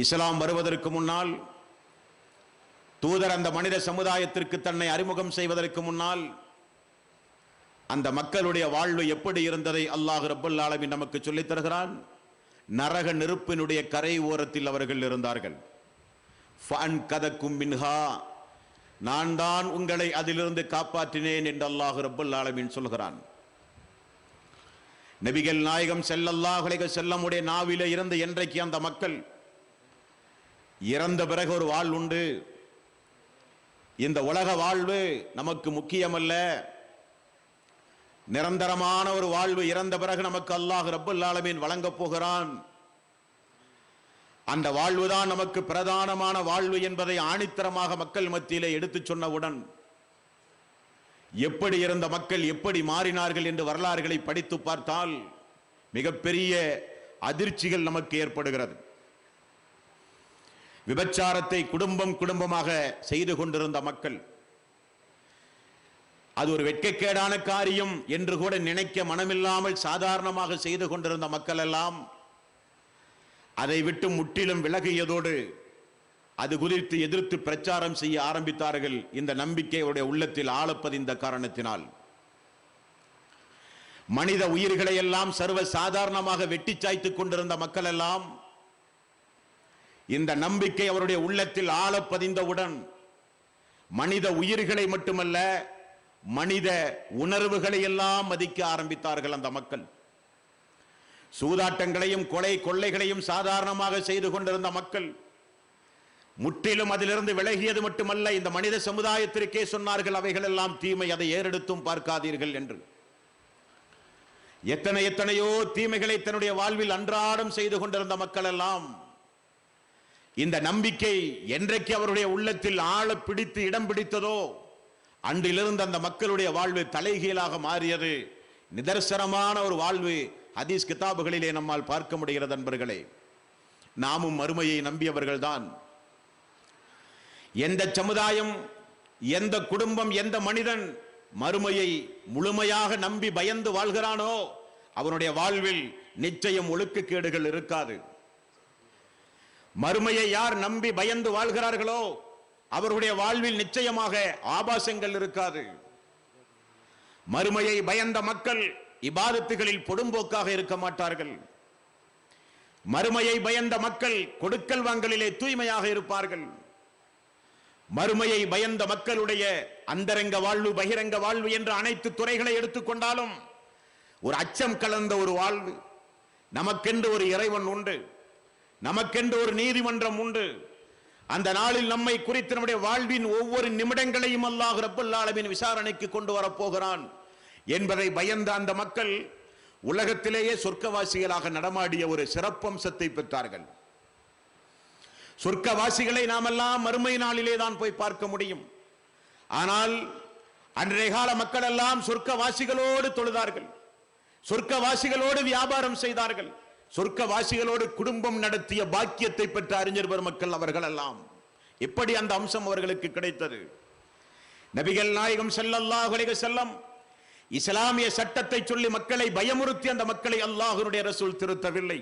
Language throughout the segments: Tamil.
இஸ்லாம் வருவதற்கு முன்னால் தூதர் அந்த மனித சமுதாயத்திற்கு தன்னை அறிமுகம் செய்வதற்கு முன்னால் அந்த மக்களுடைய வாழ்வு எப்படி இருந்ததை அல்லாஹ் ரப்பல் ஆலமீன் நமக்கு சொல்லித் தருகிறான். நரக நெருப்பினுடைய கரை ஓரத்தில் அவர்கள் இருந்தார்கள். ஃபஅன்கதக்கும் மின்ஹா, நான் தான் உங்களை அதிலிருந்து காப்பாற்றினேன் என்று அல்லாஹ் ரப்பல் ஆலமீன் சொல்கிறான். நபிகள் நாயகம் ஸல்லல்லாஹு அலைஹி வஸல்லம் உடைய நாவிலே இருந்து என்றைக்கு அந்த மக்கள் இறந்த பிறகு ஒரு வாழ்வு உண்டு, இந்த உலக வாழ்வு நமக்கு முக்கியமல்ல, நிரந்தரமான ஒரு வாழ்வு இறந்த பிறகு நமக்கு அல்லாஹ் ரப்பல் ஆலமீன் வழங்கப் போகிறான், அந்த வாழ்வுதான் நமக்கு பிரதானமான வாழ்வு என்பதை ஆணித்தரமாக மக்கள் மத்தியிலே எடுத்துச் சொன்னவுடன் எப்படி இருந்த மக்கள் எப்படி மாறினார்கள் என்று வரலாறுகளை படித்து பார்த்தால் மிகப்பெரிய அதிர்ச்சிகள் நமக்கு ஏற்படுகிறது. விபச்சாரத்தை குடும்பம் குடும்பமாக செய்து கொண்டிருந்த மக்கள், அது ஒரு வெட்கக்கேடான காரியம் என்று கூட நினைக்க மனமில்லாமல் சாதாரணமாக செய்து கொண்டிருந்த மக்கள் எல்லாம் அதை விட்டு முற்றிலும் விலகியதோடு அது குறித்து எதிர்த்து பிரச்சாரம் செய்ய ஆரம்பித்தார்கள். இந்த நம்பிக்கை அவருடைய உள்ளத்தில் ஆழப்பதிந்த காரணத்தினால் மனித உயிர்களை எல்லாம் சர்வ சாதாரணமாக வெட்டி சாய்த்துக் கொண்டிருந்த மக்கள் எல்லாம் இந்த நம்பிக்கை அவருடைய உள்ளத்தில் ஆழப்பதிந்தவுடன் மனித உயிர்களை மட்டுமல்ல மனித உணர்வுகளை எல்லாம் மதிக்க ஆரம்பித்தார்கள். அந்த மக்கள் சூதாட்டங்களையும் கொலை கொள்ளைகளையும் சாதாரணமாக செய்து கொண்டிருந்த மக்கள் முற்றிலும் அதிலிருந்து விலகியது மட்டுமல்ல, இந்த மனித சமுதாயத்திற்கே சொன்னார்கள் அவைகள் எல்லாம் தீமை, அதை ஏறெடுத்தும் பார்க்காதீர்கள் என்று. எத்தனையோ தீமைகளை தன்னுடைய வாழ்வில் அன்றாடம் செய்து கொண்டிருந்த மக்கள் எல்லாம் இந்த நம்பிக்கை என்றைக்கு அவருடைய உள்ளத்தில் ஆழ பிடித்து இடம் பிடித்ததோ அன்றிலிருந்து அந்த மக்களுடைய வாழ்வு தலைகீழாக மாறியது. நிதர்சனமான ஒரு வாழ்வு ஹதீஸ் கிதாபுகளிலே நம்மால் பார்க்க முடிகிறது. நண்பர்களே, நாமும் மறுமையை நம்பியவர்கள் தான். எந்த சமுதாயம், எந்த குடும்பம், எந்த மனிதன் மறுமையை முழுமையாக நம்பி பயந்து வாழ்கிறானோ அவனுடைய வாழ்வில் நிச்சயம் ஒழுக்கக்கேடுகள் இருக்காது. மறுமையை யார் நம்பி பயந்து வாழ்கிறார்களோ அவருடைய வாழ்வில் நிச்சயமாக ஆபாசங்கள் இருக்காது. மறுமையை பயந்த மக்கள் இபாதத்துகளில் பொடும்போக்காக இருக்க மாட்டார்கள். மறுமையை பயந்த மக்கள் கொடுக்கல் வாங்கலிலே தூய்மையாக இருப்பார்கள். மறுமையை பயந்த மக்களுடைய அந்தரங்க வாழ்வு பகிரங்க வாழ்வு என்ற அனைத்து துறைகளை எடுத்துக்கொண்டாலும் ஒரு அச்சம் கலந்த ஒரு வாழ்வு. நமக்கென்று ஒரு இறைவன் உண்டு, நமக்கென்று ஒரு நீதிமன்றம் உண்டு. அந்த நாளில் நம்மை குறித்து நம்முடைய வாழ்வின் ஒவ்வொரு நிமிடங்களையும் அல்லாஹ் ரப்பல் ஆலமீன் விசாரணைக்கு கொண்டு வரப்போகிறான் என்பதை பயந்த அந்த மக்கள் உலகத்திலேயே சொர்க்கவாசிகளாக நடமாடிய ஒரு சிறப்பம்சத்தை பெற்றார்கள். சொர்க்கவாசிகளை நாமெல்லாம் மறுமை நாளிலே தான் போய் பார்க்க முடியும். ஆனால் அன்றைய கால மக்கள் எல்லாம் சொர்க்கவாசிகளோடு தொழுதார்கள், சொர்க்கவாசிகளோடு வியாபாரம் செய்தார்கள், சொர்க்கவாசிகளோடு குடும்பம் நடத்திய பாக்கியத்தை பெற்ற அறிஞர் பெருமக்கள் அவர்கள் எல்லாம். எப்படி அந்த அம்சம் அவர்களுக்கு கிடைத்தது? நபிகள் நாயகம் ஸல்லல்லாஹு அலைஹி வஸல்லம் இஸ்லாமிய சட்டத்தை சொல்லி மக்களை பயமுறுத்தி அந்த மக்களை அல்லாஹ்வுடைய ரசூல் திருத்தவில்லை.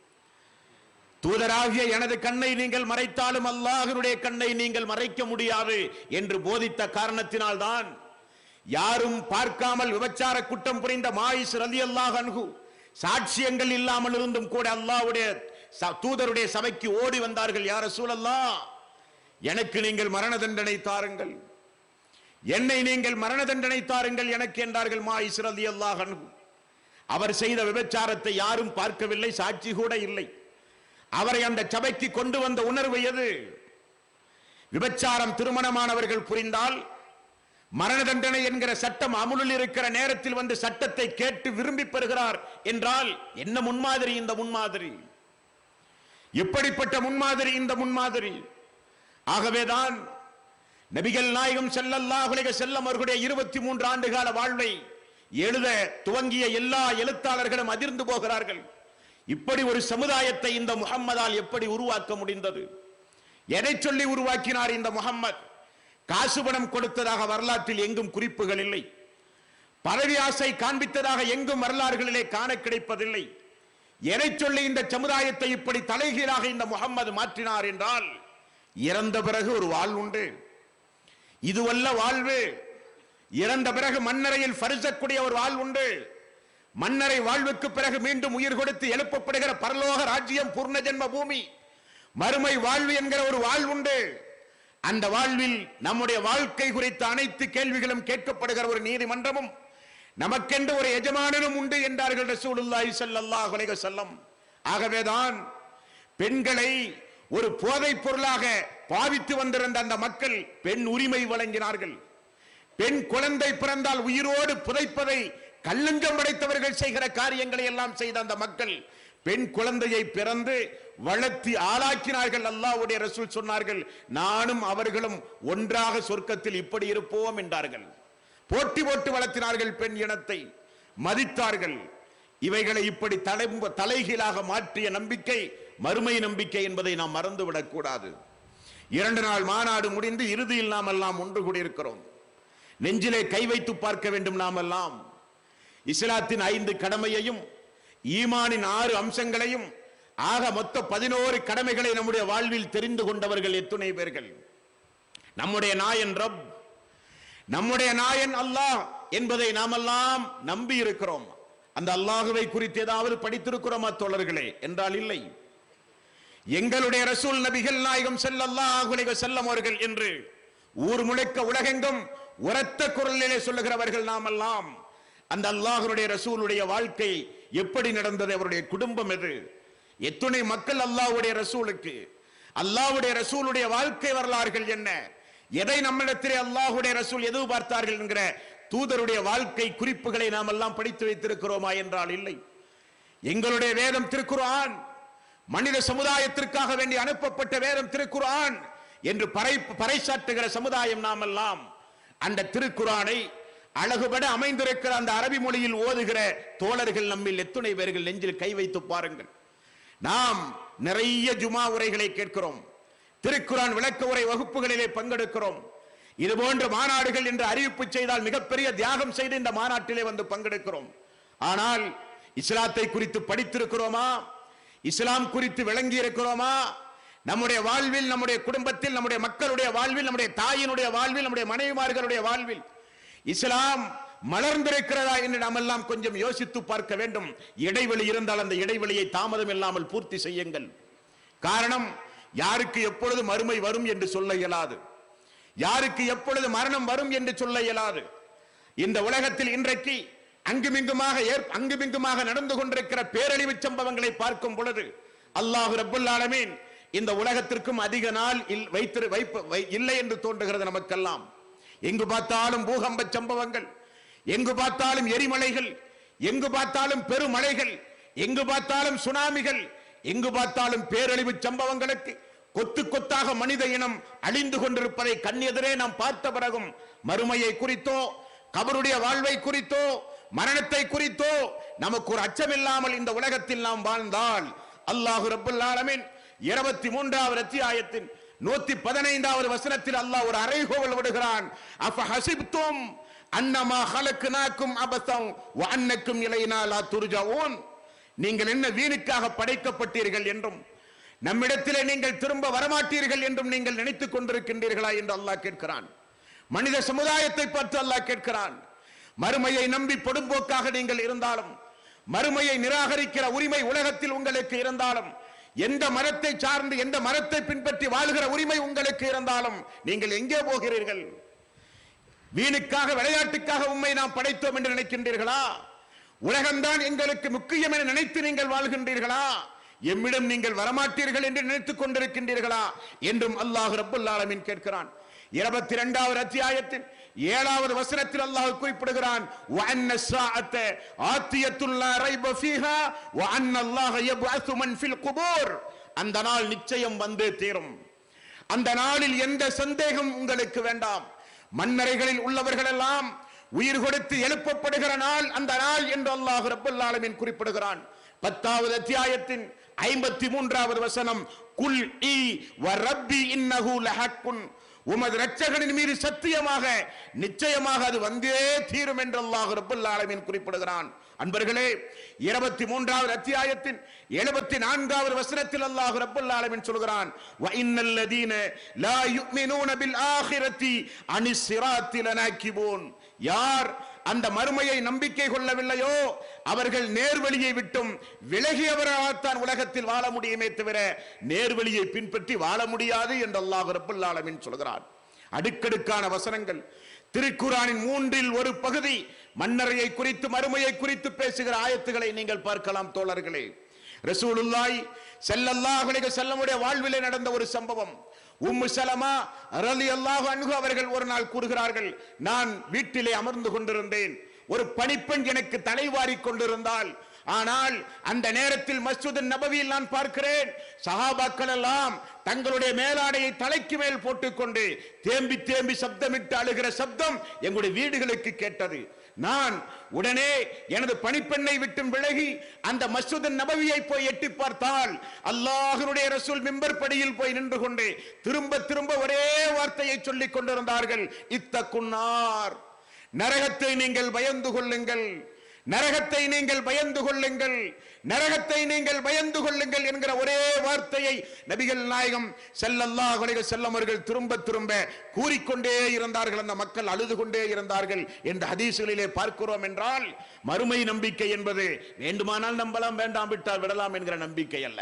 தூதராகிய எனது கண்ணை நீங்கள் மறைத்தாலும் அல்லாஹ்வுடைய கண்ணை நீங்கள் மறைக்க முடியாது என்று போதித்த காரணத்தினால் தான் யாரும் பார்க்காமல் விபச்சார குற்றம் புரிந்த மாயிஸ் ரலியல்லாஹு அன்ஹு சாட்சியங்கள் இல்லாமல் இருந்தும் கூட அல்லாஹ்வுடைய தூதருடைய சபைக்கு ஓடி வந்தார்கள். யா ரசூலல்லாஹ், எனக்கு நீங்கள் மரண தண்டனை தாருங்கள், என்னை நீங்கள் மரண தண்டனை தாருங்கள் எனக்கு என்றார்கள் மாயிஸ் ரலியல்லாஹு அன்ஹு. அவர் செய்த விபச்சாரத்தை யாரும் பார்க்கவில்லை, சாட்சி கூட இல்லை. அவரை அந்த சபைக்கு கொண்டு வந்த உணர்வு எது? விபச்சாரம் திருமணமானவர்கள் புரிந்தால் மரண தண்டனை என்கிற சட்டம் அமுலில் இருக்கிற நேரத்தில் வந்து சட்டத்தை கேட்டு விரும்பி பெறுகிறார் என்றால் என்ன முன்மாதிரி இந்த முன்மாதிரி? எப்படிப்பட்ட முன்மாதிரி இந்த முன்மாதிரி? ஆகவேதான் நபிகள் நாயகம் ஸல்லல்லாஹு அலைஹி வஸல்லம் அவர்களுடைய 23 ஆண்டு கால வாழ்வை எழுத துவங்கிய எல்லா எழுத்தாளர்களும் அதிர்ந்து போகிறார்கள். இப்படி ஒரு சமுதாயத்தை இந்த முஹம்மதால் எப்படி உருவாக்க முடிந்தது? எதை சொல்லி உருவாக்கினார் இந்த முஹம்மத்? காசு பணம் கொடுத்ததாக வரலாற்றில் எங்கும் குறிப்புகள் இல்லை. பதவி ஆசை காண்பித்ததாக எங்கும் வரலாறுகளிலே காண கிடைப்பதில்லை. எதை சொல்லி இந்த சமுதாயத்தை இப்படி தலைகீழாக இந்த முகம்மது மாற்றினார் என்றால், இறந்த பிறகு ஒரு வாழ்வு உண்டு, இதுவல்ல வாழ்வு. இறந்த பிறகு மண்ணறையில் பரிசக்கூடிய ஒரு வாழ்வு உண்டு. மண்ணறை வாழ்வுக்கு பிறகு மீண்டும் உயிர் கொடுத்து எழுப்பப்படுகிற பரலோக ராஜ்யம், பூர்ண ஜென்ம பூமி, மறுமை வாழ்வு என்கிற ஒரு வாழ்வுண்டு. அந்த வாழ்வில் நம்முடைய வாழ்க்கை குறித்த அனைத்து கேள்விகளும் கேட்கப்படுகிற ஒரு நீதிமன்றமும் நமக்கென்று ஒரு எஜமானனும் உண்டு என்றார்கள் ரசூலுல்லாஹி ஸல்லல்லாஹு அலைஹி வஸல்லம். ஆகவேதான் பெண்களை ஒரு போதைப் பொருளாக பாவித்து வந்திருந்த அந்த மக்கள் பெண் உரிமை வழங்கினார்கள். பெண் குழந்தை பிறந்தால் உயிரோடு புதைப்பதை கல்லஞ்சம் படைத்தவர்கள் செய்கிற காரியங்களை எல்லாம் செய்த அந்த மக்கள் பெண் குழந்தையை பிறந்து வளர்த்தி ஆளாக்கினார்கள். அல்லாஹ்வுடைய ரசூல் சொன்னார்கள், நானும் அவர்களும் ஒன்றாக சொர்க்கத்தில் இப்படி இருப்போம் என்றார்கள். போட்டி போட்டு வளர்த்தினார்கள், பெண் இனத்தை மதித்தார்கள். இவைகளை இப்படி தலைகீழாக மாற்றிய நம்பிக்கை மறுமை நம்பிக்கை என்பதை நாம் மறந்துவிடக் கூடாது. 2 நாள் மாநாடு முடிந்து இறுதியில் நாம் எல்லாம் ஒன்று கூடியிருக்கிறோம். நெஞ்சிலே கை வைத்து பார்க்க வேண்டும். நாம் எல்லாம் இஸ்லாத்தின் 5 கடமையையும் ஈமானின் 6 அம்சங்களையும் ஆக மொத்த 11 கடமைகளை நம்முடைய வாழ்வில் தெரிந்து கொண்டவர்கள் எத்துணை பேர்கள்? நம்முடைய நாயன் ரப், நம்முடைய நாயன் அல்லாஹ் என்பதை நாமெல்லாம் நம்பி இருக்கிறோம். அந்த அல்லாஹுவை குறித்து ஏதாவது படித்திருக்கிறோமா தோழர்களே? என்றால் இல்லை. எங்களுடைய ரசூல் நபிகள் நாயகம் ஸல்லல்லாஹு அலைஹி வஸல்லம் அவர்கள் என்று ஊர் முழுக்க உலகெங்கும் உரத்த குரலிலே சொல்லுகிறவர்கள் நாமெல்லாம். அந்த அல்லாஹ்வுடைய ரசூலுடைய வாழ்க்கை எப்படி நடந்தது? அவருடைய குடும்பம் எது? எத்துணை மக்கள் அல்லாஹ்வுடைய ரசூலுக்கு, அல்லாஹ்வுடைய ரசூலுடைய வாழ்க்கை வரலாறுகள் என்ன? எதை நம்மிடத்திலே அல்லாஹ்வுடைய ரசூல் எதிர்பார்த்தார்கள் என்கிற தூதருடைய வாழ்க்கை குறிப்புகளை நாம் எல்லாம் படித்து வைத்திருக்கிறோமா என்றால் இல்லை. எங்களுடைய வேதம் திருக்குர்ஆன், மனித சமுதாயத்திற்காக வேண்டி அனுப்பப்பட்ட வேதம் திருக்குர்ஆன் என்று பறைசாற்றுகிற சமுதாயம் நாம் எல்லாம். அந்த திருக்குர்ஆனை அழகுபட அமைந்திருக்கிற அந்த அரபி மொழியில் ஓதுகிற தோழர்கள் நம்மில் எத்துணை பேர்கள் நெஞ்சில் கை வைத்து பாருங்கள். நாம் நிறைய ஜுமா உரைகளை கேட்கிறோம், திருக்குர்ஆன் விளக்க உரை வகுப்புகளிலே பங்கெடுக்கிறோம். இது போன்ற மாநாடுகள் என்று அறிவிப்பு செய்தால் மிகப்பெரிய தியாகம் செய்து இந்த மாநாட்டிலே வந்து பங்கெடுக்கிறோம். ஆனால் இஸ்லாத்தை குறித்து படித்திருக்கிறோமா? இஸ்லாம் குறித்து விளங்கி இருக்கிறோமா? நம்முடைய வாழ்வில், நம்முடைய குடும்பத்தில், நம்முடைய மக்களுடைய வாழ்வில், நம்முடைய தாயினுடைய வாழ்வில், நம்முடைய மனைவிமார்களுடைய வாழ்வில் இஸ்லாம் மலர்ந்திருக்கிறதா என்று நாம் எல்லாம் கொஞ்சம் யோசித்து பார்க்க வேண்டும். இடைவெளி இருந்தால் அந்த இடைவெளியை தாமதம் இல்லாமல் பூர்த்தி செய்யுங்கள். காரணம், யாருக்கு எப்பொழுது மறுமை வரும் என்று சொல்ல இயலாது, யாருக்கு எப்பொழுது மரணம் வரும் என்று சொல்ல இயலாது. இந்த உலகத்தில் இன்றைக்கு அங்குமிங்குமாக நடந்து கொண்டிருக்கிற பேரழிவு சம்பவங்களை பார்க்கும் பொழுது அல்லாஹ் ரப்புல் ஆலமீன் இந்த உலகத்திற்கும் அதிக நாள் இல்லை என்று தோன்றுகிறது நமக்கெல்லாம். எங்கு பார்த்தாலும் பூகம்ப சம்பவங்கள், எங்கு பார்த்தாலும் எரிமலைகள், எங்கு பார்த்தாலும் பெருமழைகள், எங்கு பார்த்தாலும் சுனாமிகள், எங்கு பார்த்தாலும் பேரழிவு சம்பவங்களுக்கு கொத்து கொத்தாக மனித இனம் அழிந்து கொண்டிருப்பதை கண்ணெதிரே நாம் பார்த்த பிறகும் மறுமையை குறித்தோ, கபருடைய வாழ்வை குறித்தோ, மரணத்தை குறித்தோ நமக்கு ஒரு அச்சமில்லாமல் இந்த உலகத்தில் நாம் வாழ்ந்தால் அல்லாஹ் ரப்புல் ஆலமீன் 23வது அத்தியாயத்தின் 115வது வசனத்தில் அல்லாஹ் ஒரு அறைகோவல் விடுகிறான். அஃபஹஸிப்தும் அன்னமா ஹலக்னாக்கும் அபஸன் வ அன்னக்கும் இலைனா லா துர்ஜஊன். நீங்கள் என்ன வீணுக்காக படைக்கப்பட்டீர்கள் என்றும் நம்மிடத்திலே நீங்கள் திரும்ப வரமாட்டீர்கள் என்றும் நீங்கள் நினைத்துக் கொண்டிருக்கின்றீர்களா என்று அல்லாஹ் கேட்கிறான். மனித சமுதாயத்தை பார்த்து அல்லாஹ் கேட்கிறான். மறுமையை நம்பி பொடும்போக்காக நீங்கள் இருந்தாலும், மறுமையை நிராகரிக்கிற உரிமை உலகத்தில் உங்களுக்கு இருந்தாலும், எந்த மரத்தை சார்ந்து எந்த மரத்தை பின்பற்றி வாழ்கிற உரிமை உங்களுக்கு இருந்தாலும் நீங்கள் எங்கே போகிறீர்கள்? வீணுக்காக, விளையாட்டுக்காக உண்மை நாம் படைத்தோம் என்று நினைக்கின்றீர்களா? உலகம்தான் எங்களுக்கு முக்கியம் என நினைத்து நீங்கள் வாழ்கின்றீர்களா? எம்மிடம் நீங்கள் வரமாட்டீர்கள் என்று நினைத்துக் கொண்டிருக்கின்றீர்களா என்றும் அல்லாஹ் ரப்புல் ஆலமீன் கேட்கிறான். 22வது அத்தியாயத்தின் 7வது வசனத்தில் அல்லாஹ் குறிப்பிடுகிறான், வ அன்ன ஸாஅத ஆத்தியத்துல் லா ரைப ஃபீஹா வ அன்ன அல்லாஹ யப்அஸு மன் ஃபில் குபூர். அந்த நாள் நிச்சயம் வந்தே தீரும். அந்த நாளில் எந்த சந்தேகம் உங்களுக்கு வேண்டாம். மண்ணறைகளில் உள்ளவர்கள் எல்லாம் உயிர் கொடுத்து எழுப்பப்படுகிற நாள் அந்த நாள் என்று அல்லாஹ் ரப்புல் ஆலமீன் குறிப்பிடுகிறான். 10வது அத்தியாயத்தின் 53வது வசனம், குல் இ வ ரப்பி இன்னஹு லஹக்குன். உமது இரட்சகனின் மீது சத்தியமாக, நிச்சயமாக அது வந்தே தீரும் என்று அல்லாஹ் ரப்புல் ஆலமீன் குறிப்பிடுகிறான். அன்பர்களே, 23வது அத்தியாயத்தின் 74வது வசனத்தில் அல்லாஹ் ரப்பல் ஆலமீன் சொல்கிறான், வ இன்னல் லதீன லா யுமினூன பில் ஆகிரத்தி அனிஸ் ஸிராத்தி லனாகிபூன். யார் அந்த மறுமையை நம்பிக்கை கொள்ளவில்லையோ அவர்கள் நேர்வழியை விட்டும் விலகியவராகத்தான் உலகத்தில் வாழ முடியுமே தவிர நேர்வழியை பின்பற்றி வாழ முடியாது என்று அல்லாஹ் ரப்பல் ஆலமீன் சொல்கிறான். அடுக்கடுக்கான வசனங்கள். திருக்குர்ஆனின் 3இல் ஒரு பகுதி மன்னரையை குறித்து மறுமையை குறித்து பேசுகிற ஆயத்துக்களை நீங்கள் பார்க்கலாம் தோழர்களே. ரசூலுல்லாஹி ஸல்லல்லாஹு அலைஹி வஸல்லம் உடைய வாழ்விலே நடந்த ஒரு சம்பவம். உம்மு சலமா ரலியல்லாஹு அன்ஹு அவர்கள் ஒரு நாள் கூறுகிறார்கள், நான் வீட்டிலே அமர்ந்து கொண்டிருந்தேன், ஒரு பணிப்பெண் எனக்கு தலைவாரி கொண்டிருந்தால், ஆனால் அந்த நேரத்தில் மஸ்ஜித் நபவியில் நான் பார்க்கிறேன் சஹாபாக்கள் எல்லாம் தங்களுடைய மேலாடையை தலைக்கு மேல் போட்டுக்கொண்டு தேம்பி தேம்பி சப்தமிட்டு அழுகிற சப்தம் எங்களுடைய வீடுகளுக்கு கேட்டது. நான் உடனே எனது பணிப்பெண்ணை விட்டு விலகி அந்த மஸ்ஜித் நபவியை போய் எட்டி பார்த்தால் அல்லாஹ்வுடைய ரசூல் மிம்பர் படியில் போய் நின்று கொண்டு திரும்ப திரும்ப ஒரே வார்த்தையை சொல்லிக் கொண்டிருந்தார்கள், இத்தகுன்னார், நரகத்தை நீங்கள் பயந்து கொள்ளுங்கள், நரகத்தை நீங்கள் பயந்து கொள்ளுங்கள், நரகத்தை நீங்கள் பயந்து கொள்ளுங்கள் என்கிற ஒரே வார்த்தையை நபிகள் நாயகம் ஸல்லல்லாஹு அலைஹி வஸல்லம் அவர்கள் திரும்ப திரும்ப கூறிக்கொண்டே இருந்தார்கள். அந்த மக்கள் அழுது கொண்டே இருந்தார்கள் என்று ஹதீஸ்களிலே பார்க்கிறோம். என்றால் மறுமை நம்பிக்கை என்பது வேண்டுமானால் நம்பலாம், வேண்டாம் விட்டால் விடலாம் என்கிற நம்பிக்கை அல்ல.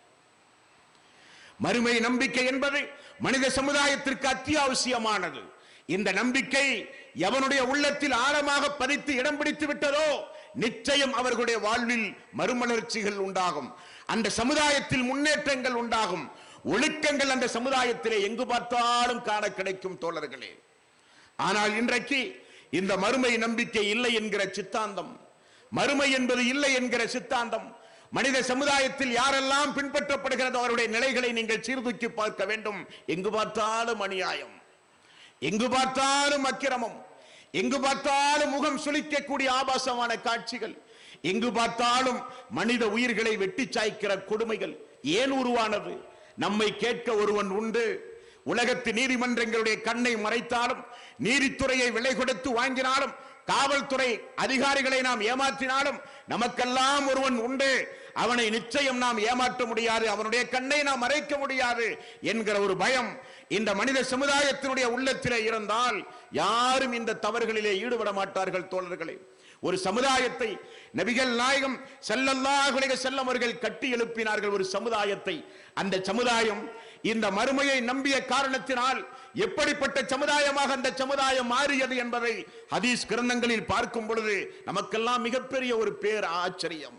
மறுமை நம்பிக்கை என்பது மனித சமுதாயத்திற்கு அத்தியாவசியமானது. இந்த நம்பிக்கை எவனுடைய உள்ளத்தில் ஆழமாக பதித்து இடம் பிடித்து விட்டதோ நிச்சயம் அவர்களுடைய வாழ்வில் மறுமலர்ச்சிகள் உண்டாகும், அந்த சமுதாயத்தில் முன்னேற்றங்கள் உண்டாகும், ஒழுக்கங்கள் அந்த சமுதாயத்திலே எங்கு பார்த்தாலும் காண கிடைக்கும் தோழர்களே. ஆனால் இன்றைக்கு இந்த மறுமை நம்பிக்கை இல்லை என்கிற சித்தாந்தம், மறுமை என்பது இல்லை என்கிற சித்தாந்தம் மனித சமுதாயத்தில் யாரெல்லாம் பின்பற்றப்படுகிறதோ அவருடைய நிலைகளை நீங்கள் சீர்தூக்கி பார்க்க வேண்டும். எங்கு பார்த்தாலும் அநியாயம், எங்கு பார்த்தாலும் அக்கிரமம், எங்கு பார்த்தாலும் முகம் சுளிக்கக்கூடிய ஆபாசமான காட்சிகள், எங்கு பார்த்தாலும் மனித உயிர்களை வெட்டி சாய்க்கிற கொடுமைகள் ஏன் உருவானது? நம்மை கேட்க ஒருவன் உண்டு. உலகத்து நீதிமன்றங்களுடைய கண்ணை மறைத்தாலும், நீதித்துறையை விலை கொடுத்து வாங்கினாலும், காவல்துறை அதிகாரிகளை நாம் ஏமாற்றினாலும் நமக்கெல்லாம் ஒருவன் உண்டு, அவனை நிச்சயம் நாம் ஏமாற்ற முடியாது, அவனுடைய கண்ணை நாம் மறைக்க முடியாது என்கிற ஒரு பயம் இந்த மனித சமுதாயத்தினுடைய உள்ளத்திலே இருந்தால் யாரும் இந்த தவறுகளிலே ஈடுபட மாட்டார்கள் தோழர்களே. ஒரு சமுதாயத்தை நபிகள் நாயகம் ஸல்லல்லாஹு அலைஹி வஸல்லம் அவர்கள் கட்டி எழுப்பினார்கள், ஒரு சமுதாயத்தை. அந்த சமுதாயம் இந்த மறுமையை நம்பிய காரணத்தினால் எப்படிப்பட்ட சமுதாயமாக அந்த சமுதாயம் மாறியது என்பதை ஹதீஸ் கிரந்தங்களில் பார்க்கும் பொழுது நமக்கெல்லாம் மிகப்பெரிய ஒரு பேர் ஆச்சரியம்.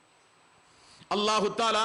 அல்லாஹு தஆலா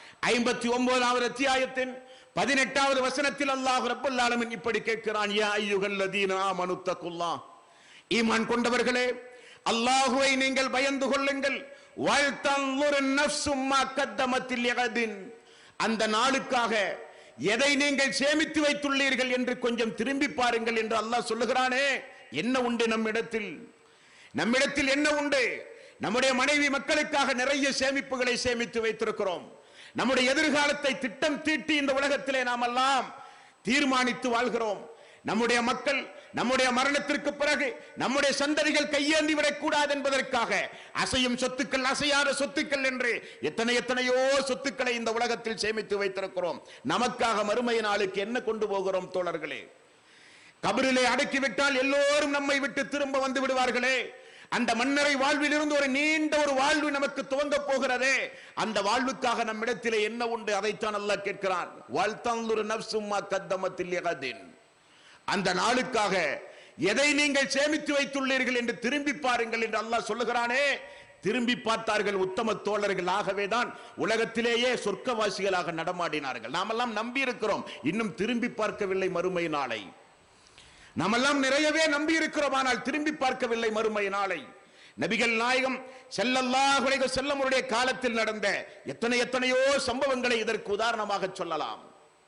59வது அத்தியாயத்தின் 18வது வசனத்தில் அல்லாஹ் ரப்பல் ஆலமீன் இப்படி கேட்கிறான், யா அய்யுஹல்லதீன ஆமனு தக்குல்லாஹ், ஈமான் கொண்டவர்களே அல்லாஹ்வை நீங்கள் பயந்து கொள்ளுங்கள், வல் தன்துரு நஃப்ஸும் மா கத்தமத் லிகதின், அந்த நாளுக்காக எதை நீங்கள் சேமித்து வைத்துள்ளீர்கள் என்று கொஞ்சம் திரும்பி பாருங்கள் என்று அல்லாஹ் சொல்லுகிறானே. என்ன உண்டு நம்மிடத்தில்? நம்மிடத்தில் என்ன உண்டு? நம்முடைய மனைவி மக்களுக்காக நிறைய சேமிப்புகளை சேமித்து வைத்திருக்கிறோம். நம்முடைய எதிர்காலத்தை திட்டம் தீட்டி இந்த உலகத்திலே நாம் எல்லாம் தீர்மானித்து வாழ்கிறோம். நம்முடைய மக்கள் நம்முடைய மரணத்திற்கு பிறகு நம்முடைய சந்ததிகள் கையேந்தி விடக்கூடாது என்பதற்காக அசையும் சொத்துக்கள், அசையாத சொத்துக்கள் என்று எத்தனையோ சொத்துக்களை இந்த உலகத்தில் சேமித்து வைத்திருக்கிறோம். நமக்காக மறுமை நாளுக்கு என்ன கொண்டு போகிறோம் தோழர்களே? கபரிலே அடக்கிவிட்டால் எல்லோரும் நம்மை விட்டு திரும்ப வந்து விடுவார்களே. அந்த மன்னரை வாழ்வில் இருந்து ஒரு நீண்ட ஒரு வாழ்வு நமக்கு துவங்க போகிறதே. அந்த வாழ்வுக்காக நம்மிடத்திலே என்ன உண்டு? அதைத்தான் அல்லாஹ் கேட்கிறான். வல் தன்துரு நஃப்ஸும் மா கத்தமத் லிகதின், அந்த நாளுக்காக எதை நீங்கள் சேமித்து வைத்துள்ளீர்கள் என்று திரும்பி பாருங்கள் என்று அல்லாஹ் சொல்லுகிறானே. திரும்பி பார்த்தார்கள் உத்தம தோழர்கள். ஆகவேதான் உலகத்திலேயே சொர்க்கவாசிகளாக நடமாடினார்கள். நாமெல்லாம் நம்பி இருக்கிறோம், இன்னும் திரும்பி பார்க்கவில்லை மறுமை நாளை. நாமெல்லாம் நிறையவே நம்பி இருக்கிறோம், ஆனால் திரும்பி பார்க்கவில்லை மறுமை நாளை. நபிகள் நாயகம் ஸல்லல்லாஹு அலைஹி வஸல்லம் அவருடைய காலத்தில் நடந்த எத்தனையோ சம்பவங்களை இதற்கு உதாரணமாக சொல்லலாம்.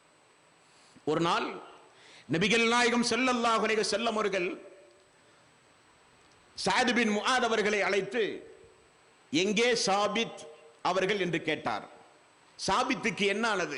ஒரு நாள் நபிகள் நாயகம் ஸல்லல்லாஹு அலைஹி வஸல்லம் அவர்கள் சஅத் பின் முஆத் அவர்களை அழைத்து, எங்கே சாபித் அவர்கள் என்று கேட்டார். சாபித்துக்கு என்ன ஆனது?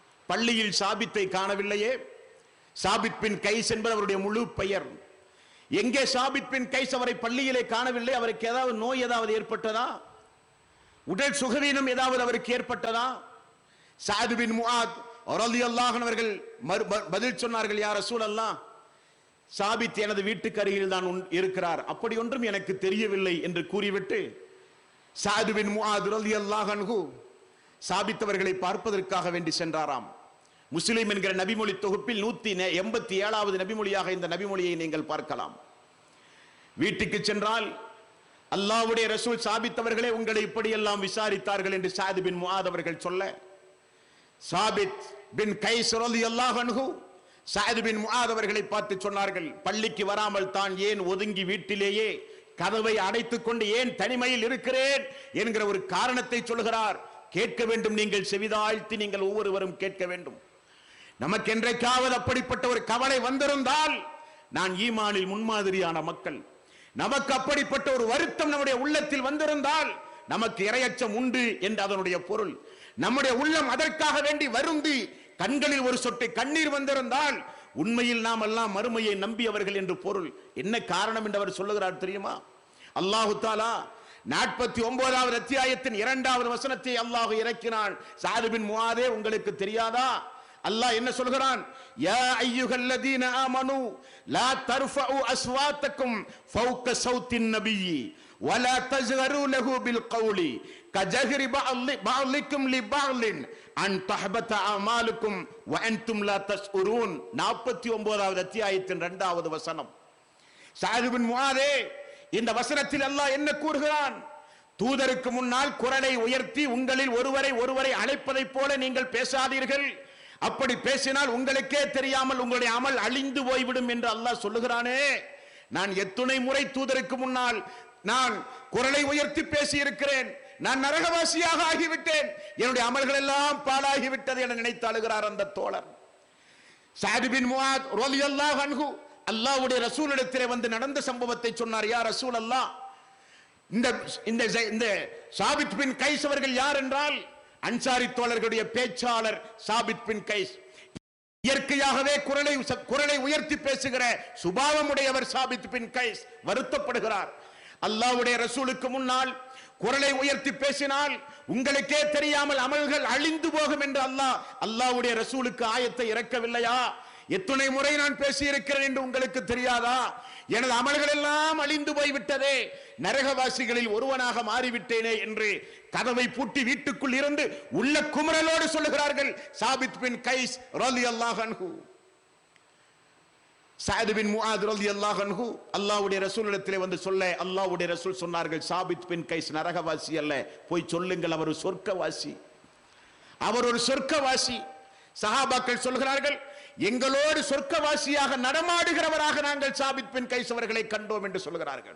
பள்ளியில் சாபித்தை காணவில்லையே. சாபித் பின் கைஸ் என்பது அவருடைய முழு பெயர். எங்கே சாபித் பின் கைஸ் அவரை பள்ளியிலே காணவில்லை. அவருக்கு ஏதாவது நோய் ஏதாவது ஏற்பட்டதா? உடல் சுகவீனம் ஏதாவது அவருக்கு ஏற்பட்டதா? சஅத் பின் முஆத் ரலியல்லாஹு அன்ஹு அவர்கள் பதில் சொன்னார்கள், யா ரசூலல்லாஹ், சாபித் எனது வீட்டுக்கு அருகில் தான் இருக்கிறார், அப்படி ஒன்றும் எனக்கு தெரியவில்லை என்று கூறிவிட்டு சஅத் பின் முஆத் ரலியல்லாஹு அன்ஹு சாபித் அவர்களை பார்ப்பதற்காக வேண்டி சென்றாராம். முஸ்லிம் என்கிற நபிமொழி தொகுப்பில் 187வது நபிமொழியாக இந்த நபிமொழியை நீங்கள் பார்க்கலாம். வீட்டுக்கு சென்றால் அல்லாஹ்வுடைய ரசூல் சாபித் அவர்களே உங்களை இப்படியெல்லாம் விசாரித்தார்கள் என்று சஅத் பின் முஆத் அவர்கள் சொல்ல, சாபித் பின் கைஸ் ரலியல்லாஹு அன்ஹு சஅத் பின் முஆத் அவர்களை பார்த்து சொன்னார்கள், பள்ளிக்கு வராமல் தான் ஏன் ஒதுங்கி வீட்டிலேயே கதவை அடைத்துக் கொண்டு ஏன் தனிமையில் இருக்கிறேன் என்கிற ஒரு காரணத்தை சொல்கிறார். கேட்க வேண்டும், நீங்கள் செவிதாழ்த்தி நீங்கள் ஒவ்வொருவரும் கேட்க வேண்டும். நமக்கு என்றைக்காவது அப்படிப்பட்ட ஒரு கவலை வந்திருந்தால் நான் ஈமானில் முன்மாதிரியான மக்கள், நமக்கு அப்படிப்பட்ட ஒரு வருத்தம் நம்முடைய உள்ளத்தில் வந்திருந்தால் நமக்கு இறையச்சம் உண்டு என்று அதனுடைய பொருள். நம்முடைய உள்ளம் அதற்காக வேண்டி வருந்தி கண்களில் ஒரு சொட்டு கண்ணீர் வந்திருந்தால் உண்மையில் நாம் எல்லாம் மறுமையை நம்பியவர்கள் என்று பொருள். என்ன காரணம் என்று அவர் சொல்லுகிறார் தெரியுமா? அல்லாஹு தஆலா 49வது அத்தியாயத்தின் 2வது வசனத்தை அல்லாஹ் இறக்கினான். சஅத் பின் முஆதே உங்களுக்கு தெரியாதா? அல்லாஹ் என்ன சொல்கிறான்? யா அய்யுஹல்லதீன ஆமனூ லா தர்ஃபஉ அஸ்வாத்தக்கும் ஃபௌக ஸௌத்தின் நபிய்யி வலா தஜ்ஹரு லஹு பில் கௌலி கஜஹரி பஅலிக்கும் லிபஅலின் அன் தஹபத அமாலுக்கும் வ அன்தும் லா தஷ்உரூன். 49வது அத்தியாயத்தின் 2வது வசனம். சஅத் பின் முஆதே, இந்த வசனத்தில் அல்லாஹ் என்ன கூறுகிறான்? தூதருக்கு முன்னால் குரலை உயர்த்தி உங்களில் ஒருவரை அழைப்பதைப் போல நீங்கள் பேசாதீர்கள். அப்படி பேசினால் உங்களுக்கே தெரியாமல் உங்களுடைய அமல் அழிந்து போய்விடும் என்று அல்லாஹ் சொல்லுகிறானே. நான் எத்துணை முறை தூதருக்கு முன்னால் நான் குரலை உயர்த்தி பேசி இருக்கிறேன், நான் நரகவாசியாக ஆகிவிட்டேன், என்னுடைய அமல்கள் எல்லாம் பாழாகிவிட்டது என நினைத்து அழுகிறார் அந்த தோழர். சஅத் பின் முஆத் ரலியல்லாஹு அன்ஹு அல்லாஹ்வுடைய ரசூலிடத்திலே வந்து நடந்த சம்பவத்தை சொன்னார். யா ரசூலல்லாஹ், இந்த சாபித் பின் கைஸ் அவர்கள் யார் என்றால் அன்சாரி தோழர்களுடைய பேச்சாளர் சாபித் பின் கைஸ். இயற்கையாகவே குரலை உயர்த்தி பேசுகிற சுபாவமுடையவர் சாபித் பின் கைஸ். வருத்தப்படுகிறார், அல்லாஹ்வுடைய ரசூலுக்கு முன்னால் குரலை உயர்த்தி பேசினால் உங்களுக்கே தெரியாமல் அமல்கள் அழிந்து போகும் என்று அல்லாஹ்வுடைய ரசூலுக்கு ஆயத்தை இறக்கவில்லையா? எத்தனை முறை நான் பேசி இருக்கிறேன் என்று உங்களுக்கு தெரியாதா? எனது அமல்கள் எல்லாம் அழிந்து போய்விட்டதே, நரகவாசிகளில் ஒருவனாக மாறிவிட்டேனே என்று கதவை பூட்டி வீட்டுக்குள் இருந்து உள்ள குமரலோடு சொல்லுகிறார்கள் சாபித் பின் கைஸ் ரலியல்லாஹு அன்ஹு. சஅத் பின் முஆத் ரலியல்லாஹு அன்ஹு அல்லாஹ்வுடைய ரசூலிடத்திலே வந்து சொல்ல, அல்லாஹ்வுடைய ரசூல் சொன்னார்கள், சாபித் பின் கைஸ் நரகவாசி அல்ல, போய் சொல்லுங்கள் அவர் ஒரு சொர்க்கவாசி, அவர் ஒரு சொர்க்கவாசி. சஹாபாக்கள் சொல்கிறார்கள், எங்களோடு சொர்க்கவாசியாக நடமாடுகிறவராக நாங்கள் சாபித் பின் கைஸ் அவர்களை கண்டோம் என்று சொல்கிறார்கள்.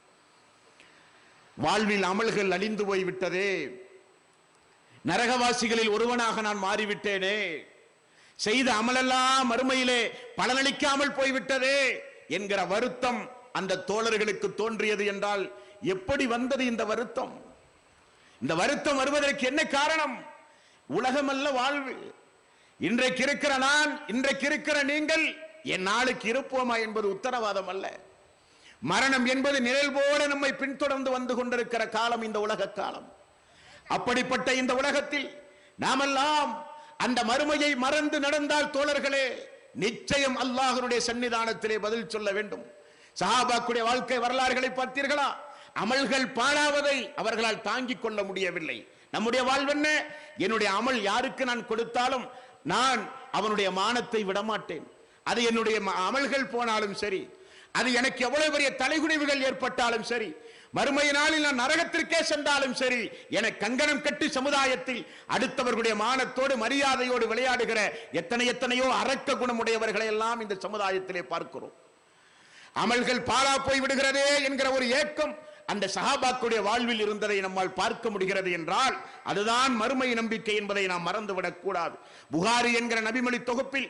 வாழ்வில் அமல்கள் அழிந்து போய்விட்டதே, நரகவாசிகளில் ஒருவனாக நான் மாறிவிட்டேனே, செய்த அமலெல்லாம் மறுமையிலே பலனளிக்காமல் போய்விட்டதே என்கிற வருத்தம் அந்த தோழர்களுக்கு தோன்றியது என்றால் எப்படி வந்தது இந்த வருத்தம்? இந்த வருத்தம் வருவதற்கு என்ன காரணம்? உலகமல்ல வாழ்வு. இன்றைக்கு இருக்கிற நான், இன்றைக்கு இருக்கிற நீங்கள் என் நாளுக்கு இருப்போமா என்பது உத்தரவாதம் அல்ல. மரணம் என்பது நிழல் போல நம்மை பின்தொடர்ந்து வந்து கொண்டிருக்கிற காலம் இந்த உலக காலம். அப்படிப்பட்ட இந்த உலகத்தில் நாமெல்லாம் அந்த மறுமையை மறந்து நடந்தால் தோழர்களே, நிச்சயம் அல்லாஹ்வுடைய சன்னிதானத்திலே பதில் சொல்ல வேண்டும். சஹாபாக்களுடைய வாழ்க்கை வரலாறுகளை பார்த்தீர்களா? அமல்கள் பாழாவதை அவர்களால் தாங்கிக் கொள்ள முடியவில்லை. நம்முடைய வாழ்வென்ன? என்னுடைய அமல் யாருக்கு நான் கொடுத்தாலும் நான் அவனுடைய மானத்தை விடமாட்டேன். அது என்னுடைய அமல்கள் போனாலும் சரி, அது எனக்கு எவ்வளவு பெரிய தலைகுனிவுகள் ஏற்பட்டாலும் சரி, மறுமை நாளில் நான் நரகத்திற்கே சென்றாலும் சரி, என கங்கணம் கட்டி சமுதாயத்தில் அடுத்தவர்களுடைய மானத்தோடு மரியாதையோடு விளையாடுகிற எத்தனையோ அரக்க குணமுடையவர்களை எல்லாம் இந்த சமுதாயத்திலே பார்க்கிறோம். அமல்கள் பாழா போய் விடுகிறதே என்கிற ஒரு ஏக்கம் அந்த சஹாபாக்களுடைய வாழ்வில் இருந்ததை நம்மால் பார்க்க முடிகிறது என்றால் அதுதான் மறுமை நம்பிக்கை என்பதை நாம் மறந்துவிடக் கூடாது. புகாரி என்கிற நபிமொழி தொகுப்பில்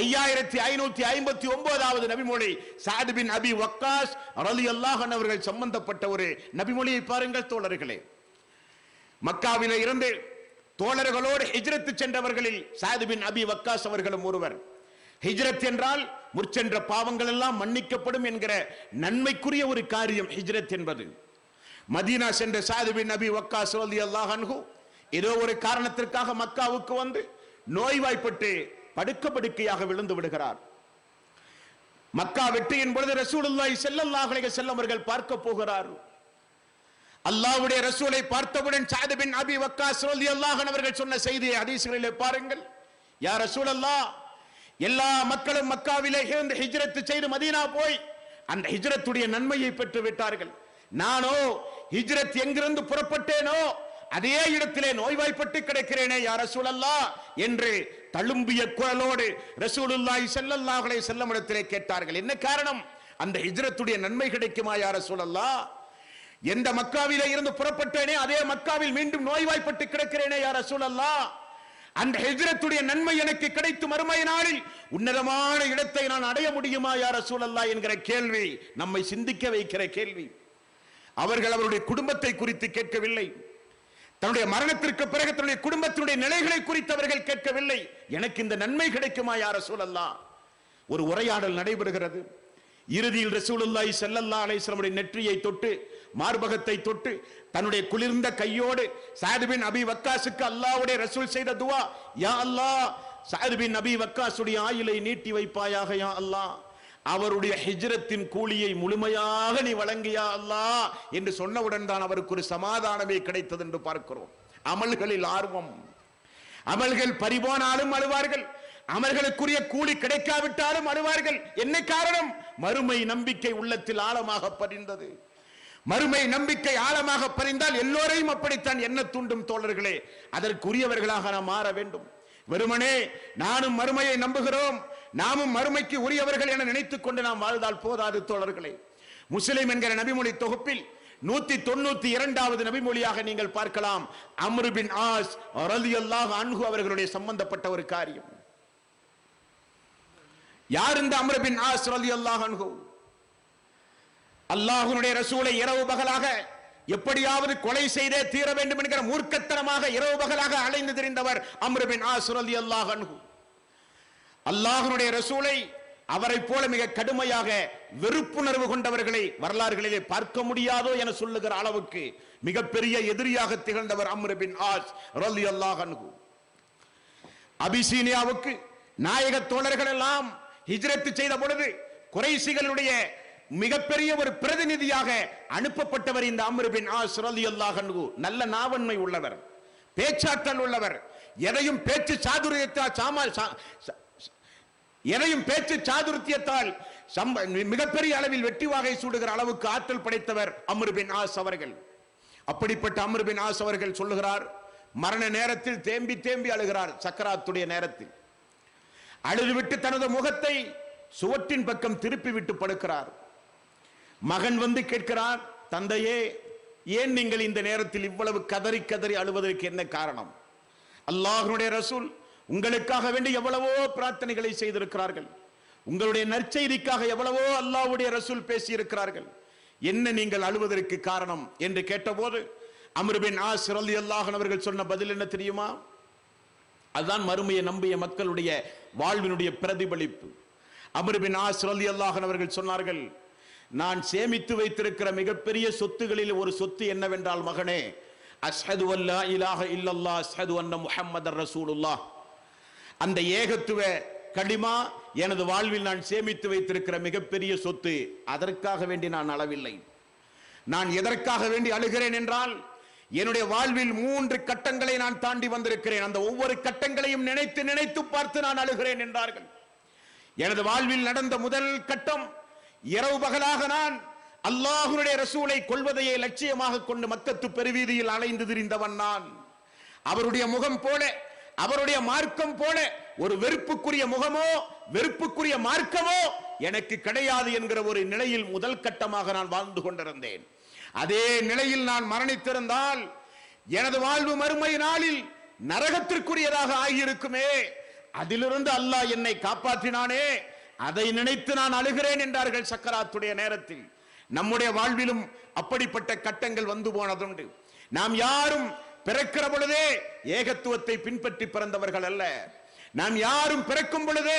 5559வது நபிமொழி சஅத் பின் அபி வக்காஸ் ரலியல்லாஹு அன்ஹு அவர்கள் சம்பந்தப்பட்ட ஒரு நபிமொழியை பாருங்கள் தோழர்களே. மக்காவிலே இருந்து தோழர்களோடு ஹிஜ்ரத் சென்றவர்களில் சஅத் பின் அபி வக்காஸ் அவர்களும் ஒருவர். ஹிஜ்ரத் என்றால் முற்சென்ற பாவங்கள் எல்லாம் மன்னிக்கப்படும் என்கிற நன்மைக்குரிய ஒரு காரியம் ஹிஜ்ரத் என்பது. மதீனா சென்ற சஅத் பின் அபி வக்காஸ் ரலியல்லாஹு அன்ஹு ஏதோ ஒரு காரணத்திற்காக மக்காவுக்கு வந்து நோய்வாய்ப்பட்டு படுக்கையாக விழுந்து விடுகிறார். மக்கா வெற்றியின் பொழுது ரசூலுல்லாஹி ஸல்லல்லாஹு அலைஹி வஸல்லம் அவர்கள் பார்க்க போகிறார். அல்லாஹ்வுடைய ரசூலை பார்த்தவுடன் சஅத் பின் அபி வக்காஸ் ரலியல்லாஹு அன்ஹு அவர்கள் சொன்ன செய்தியை ஹதீஸ்களிலே பாருங்கள். யா ரசூலல்லாஹ், எல்லா மக்களும் மக்காவிலே இருந்து ஹிஜ்ரத் செய்து மதீனா போய் அந்த ஹிஜ்ரத்துடைய நன்மையை பெற்று விட்டார்கள். நானோ ஹிஜ்ரத் எங்கிருந்து புறப்பட்டேனோ அதே இடத்திலே நோய்வாய்ப்பட்டு கிடக்கிறேனே யா ரசூலல்லாஹ் என்று தழும்பிய குரலோடு ரசூலுல்லாஹி ஸல்லல்லாஹு அலைஹி வஸல்லம் இடத்திலே கேட்டார்கள். என்ன காரணம்? அந்த ஹிஜ்ரத்துடைய நன்மை கிடைக்குமா யா ரசூலல்லாஹ்? எந்த மக்காவிலே இருந்து புறப்பட்டேனே அதே மக்காவில் மீண்டும் நோய்வாய்ப்பட்டு கிடக்கிறேனே யா ரசூலல்லாஹ், அந்த ஹிஜ்ரத்துடைய நன்மை எனக்கு கிடைத்து மறுமை நாளில் உன்னதமான இடத்தை நான் அடைய முடியுமா யா ரசூலல்லாஹ் என்கிற கேள்வி நம்மை சிந்திக்க வைக்கிற கேள்வி. அவர்கள் அவருடைய குடும்பத்தை குறித்து கேட்கவில்லை, தன்னுடைய மரணத்திற்கு பிறகு தன்னுடைய குடும்பத்தினுடைய நிலைகளை குறித்து அவர்கள் கேட்கவில்லை. எனக்கு இந்த நன்மை கிடைக்குமா யா ரசூலல்லாஹ்? ஒரு உரையாடல் நடைபெறுகிறது. இறுதியில் ரசூலுல்லாஹி ஸல்லல்லாஹு அலைஹி வஸல்லம் நெற்றியை தொட்டு மார்பகத்தை தொட்டு தன்னுடைய குளிர்ந்த கையோடு சஅத் பின் அபி வக்காஸுக்கு அல்லாஹ்வுடைய ரசூல் செய்த துஆ, யா அல்லாஹ், சஅத் பின் அபி வக்காஸுடைய ஆயுளை நீட்டி வைப்பாயாக யா அல்லாஹ், அவருடைய ஹிஜ்ரத்தின் கூலியை முழுமையாக நீ வழங்கியா அல்லாஹ் என்று சொன்னவுடன் தான் அவருக்கு ஒரு சமாதானமே கிடைத்தது என்று பார்க்கிறோம். அமல்களில் ஆர்வம், அமல்கள் பறிபோனாலும் அழுவார்கள், அமல்களுக்குரிய கூலி கிடைக்காவிட்டாலும் அழுவார்கள். என்ன காரணம்? மறுமை நம்பிக்கை உள்ளத்தில் ஆழமாக பதிந்தது. மறுமை நம்பிக்கை ஆழமாக பதிந்தால் எல்லோரையும் அப்படித்தான் என்ன தூண்டும் தோழர்களே. அதற்குரியவர்களாக நாம் மாற வேண்டும். வெறுமனே நானும் மறுமையை நம்புகிறோம், நாமும் மறுமைக்கு உரியவர்கள் என நினைத்துக் கொண்டு நாம் வாழ்ந்தால் போதாது தோழர்களே. முஸ்லிம் என்கிற நபிமொழி தொகுப்பில் 192வது நபிமொழியாக நீங்கள் பார்க்கலாம், அம்ர் பின் ஆஸ் ரலியல்லாஹு அன்ஹு அவர்களுடைய சம்பந்தப்பட்ட ஒரு காரியம். யார் இந்த அம்ர் பின் ஆஸ் ரலியல்லாஹு அன்ஹு? அல்லாஹ்வுடைய ரசூலை இரவு பகலாக எப்படியாவது கொலை செய்தே தீர வேண்டும் என்கிற மூர்க்கத்தனமாக இரவு பகலாக அலைந்து திரிந்தவர் அம்ர் பின் ஆஸ் ரலியல்லாஹு அன்ஹு. அல்லாஹ்வுடைய ரசூலை அவரை போல மிக கடுமையாக வெறுப்புணர்வு கொண்டவர்களை வரலாறுகளிலே பார்க்க முடியாதோ என சொல்லுகிற அளவுக்கு மிகப்பெரிய எதிரியாக திகழ்ந்தவர் அம்ர் பின் ஆஸ் ரலியல்லாஹு அன்ஹு. அபிசீனியாவுக்கு நாயக தோழர்கள் எல்லாம் ஹிஜ்ரத் செய்த பொழுது குறைஷிகளுடைய மிகப்பெரிய ஒரு பிரதிநிதியாக அனுப்பப்பட்டவர் இந்த அம்ர் பின் ஆஸ் ரலியல்லாஹு அன்ஹு. நல்ல நாவன்மை உள்ளவர், பேச்சாற்றல் உள்ளவர், எதையும் பேச்சு சாதுரியத்தால் மிகப்பெரிய அளவில் வெற்றி வாகை சூடுகிற அளவுக்கு ஆற்றல் படைத்தவர் அம்ர் பின் ஆஸ் அவர்கள். அப்படிப்பட்ட அம்ர் பின் ஆஸ் அவர்கள் சொல்லுகிறார், மரண நேரத்தில் தேம்பி தேம்பி அழுகிறார். சக்கராத்துடைய நேரத்தில் அழுதுவிட்டு தனது முகத்தை சுவற்றின் பக்கம் திருப்பி விட்டு படுக்கிறார். மகன் வந்து கேட்கிறார், தந்தையே, ஏன் நீங்கள் இந்த நேரத்தில் இவ்வளவு கதறி கதறி அழுவதற்கு என்ன காரணம்? அல்லாஹ்வுடைய ரசூல் உங்களுக்காக வேண்டி எவ்வளவோ பிரார்த்தனைகளை செய்திருக்கிறார்கள், உங்களுடைய நற்செய்திக்காக எவ்வளவோ அல்லாஹ்வுடைய ரசூல் பேசி இருக்கிறார்கள், என்ன நீங்கள் அழுவதற்கு காரணம் என்று கேட்டபோது அம்ர் பின் ஆஸ் ரலியல்லாஹு அன்ஹு அவர்கள் சொன்ன பதில் என்ன தெரியுமா? அதுதான் மறுமையை நம்பிய மக்களுடைய வாழ்வினுடைய பிரதிபலிப்பு. அம்ர் பின் ஆஸ் ரலியல்லாஹு அன்ஹு அவர்கள் சொன்னார்கள், நான் சேமித்து வைத்திருக்கிற மிகப்பெரிய சொத்துகளில் ஒரு சொத்து என்னவென்றால், மகனே, அஷ்ஹது அல்லா இலாஹ இல்லல்லாஹ் அஷ்ஹது அன்ன முஹம்மதர் ரசூலுல்லாஹ், அந்த ஏகத்துவ கலிமா எனது வாழ்வில் நான் சேமித்து வைத்திருக்கிற மிகப்பெரிய சொத்து. அதற்காக வேண்டி நான் அழவில்லை. நான் எதற்காக வேண்டி அழுகிறேன் என்றால், என்னுடைய வாழ்வில் 3 கட்டங்களை நான் தாண்டி வந்திருக்கிறேன், அந்த ஒவ்வொரு கட்டங்களையும் நினைத்து நினைத்து பார்த்து நான் அழுகிறேன் என்றார்கள். எனது வாழ்வில் நடந்த முதல் கட்டம், இரவு பகலாக நான் அல்லாஹ்வுடைய ரசூலை கொல்வதையே லட்சியமாக கொண்டு மக்கத்து பெருவீதியில் அலைந்து திரிந்தவன் நான். அவருடைய முகம் போல, அவருடைய மார்க்கம் போல ஒரு வெறுப்புக்குரிய முகமோ வெறுப்புக்குரிய மார்க்கமோ எனக்கு கிடையாது என்கிற ஒரு நிலையில் முதல் கட்டமாக நான் வாழ்ந்து கொண்டிருந்தேன். அதே நிலையில் நான் மரணித்திருந்தால் எனது வாழ்வு மறுமை நாளில் நரகத்திற்குரியதாக ஆகியிருக்குமே, அதிலிருந்து அல்லாஹ் என்னை காப்பாற்றினானே, அதை நினைத்து நான் அழுகிறேன் என்றார்கள் சக்கராத்துடைய நேரத்தில். நம்முடைய வாழ்விலும் அப்படிப்பட்ட கட்டங்கள் வந்து போனதுண்டு. நாம் யாரும் பிறக்கிற பொழுதே ஏகத்துவத்தை பின்பற்றி பிறந்தவர்கள் அல்ல. நாம் யாரும் பிறக்கும் பொழுதே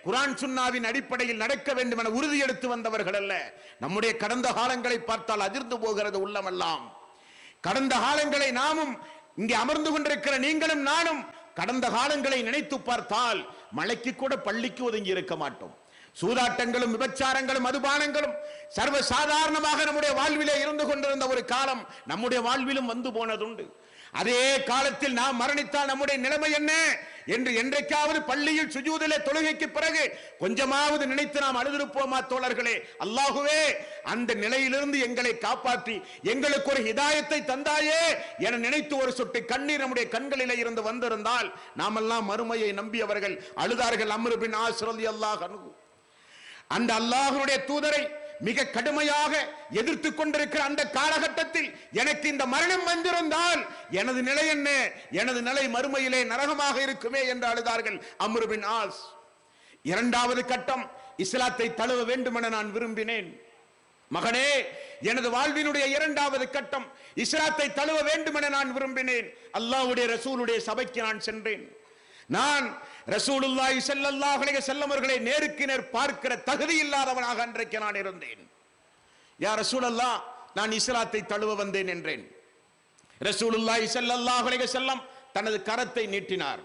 குர்ஆன் சுன்னாவின் அடிப்படையில் நடக்க வேண்டும் என உறுதி எடுத்து வந்தவர்கள் அல்ல. நம்முடைய கடந்த காலங்களை பார்த்தால் அதிர்ந்து போகிறது உள்ளமெல்லாம். கடந்த காலங்களை நாமும் இங்கே அமர்ந்து கொண்டிருக்கிற நீங்களும் நானும் கடந்த காலங்களை நினைத்து பார்த்தால் மலைக்கு கூட பள்ளிக்கு ஒதுங்கி இருக்க மாட்டோம். சூதாட்டங்களும் விபச்சாரங்களும் மதுபானங்களும் சர்வ சாதாரணமாக நம்முடைய வாழ்விலே இருந்து கொண்டிருந்த ஒரு காலம் நம்முடைய வாழ்விலும் வந்து போனதுண்டு. அதே காலத்தில் நாம் மரணித்தால் நம்முடைய நிலைமை என்ன என்று என்றைக்காவது பள்ளியில் சுஜூதிலே தொழுகைக்கு பிறகு கொஞ்சமாவது நினைத்து நாம் அழுதிருப்போமா தோழர்களே? அல்லாஹுவே, அந்த நிலையிலிருந்து எங்களை காப்பாற்றி எங்களுக்கு ஒரு ஹிதாயத்தை தந்தாயே என நினைத்து ஒரு சொட்டு கண்ணீர் நம்முடைய கண்களிலே இருந்து வந்திருந்தால் நாமெல்லாம் மறுமையை நம்பியவர்கள். அழுதார்கள் அம்ர் பின் ஆஸ் ரலியல்லாஹு அன்ஹு. அந்த அல்லாஹ்வுடைய தூதரை மிக கடுமையாக எதிர்த்து கொண்டிருக்கிற அந்த காலகட்டத்தில் எனக்கு இந்த மரணம் வந்திருந்தால் எனது நிலை என்ன? எனது நிலை மறுமையிலே நரகமாக இருக்குமே என்று அழுதார்கள் அம்ர் பின் ஆஸ். இரண்டாவது கட்டம், இஸ்லாத்தை தழுவ வேண்டும் என நான் விரும்பினேன். மகனே, எனது வாழ்வினுடைய இரண்டாவது கட்டம் இஸ்லாத்தை தழுவ வேண்டும் என நான் விரும்பினேன். அல்லாஹ்வுடைய ரசூலுடைய சபைக்கு நான் சென்றேன். நான் ரசூலுல்லாஹி ஸல்லல்லாஹு அலைஹி வஸல்லம் அவர்களை நேருக்கு நேர் பார்க்கிற தகுதி இல்லாதவனாக அன்றைக்கு நான் இருந்தேன். யா ரசூலல்லாஹ், நான் இஸ்லாத்தை தழுவ வந்தேன் என்றேன். ரசூலுல்லாஹி ஸல்லல்லாஹு அலைஹி வஸல்லம் தனது கரத்தை நீட்டினார்.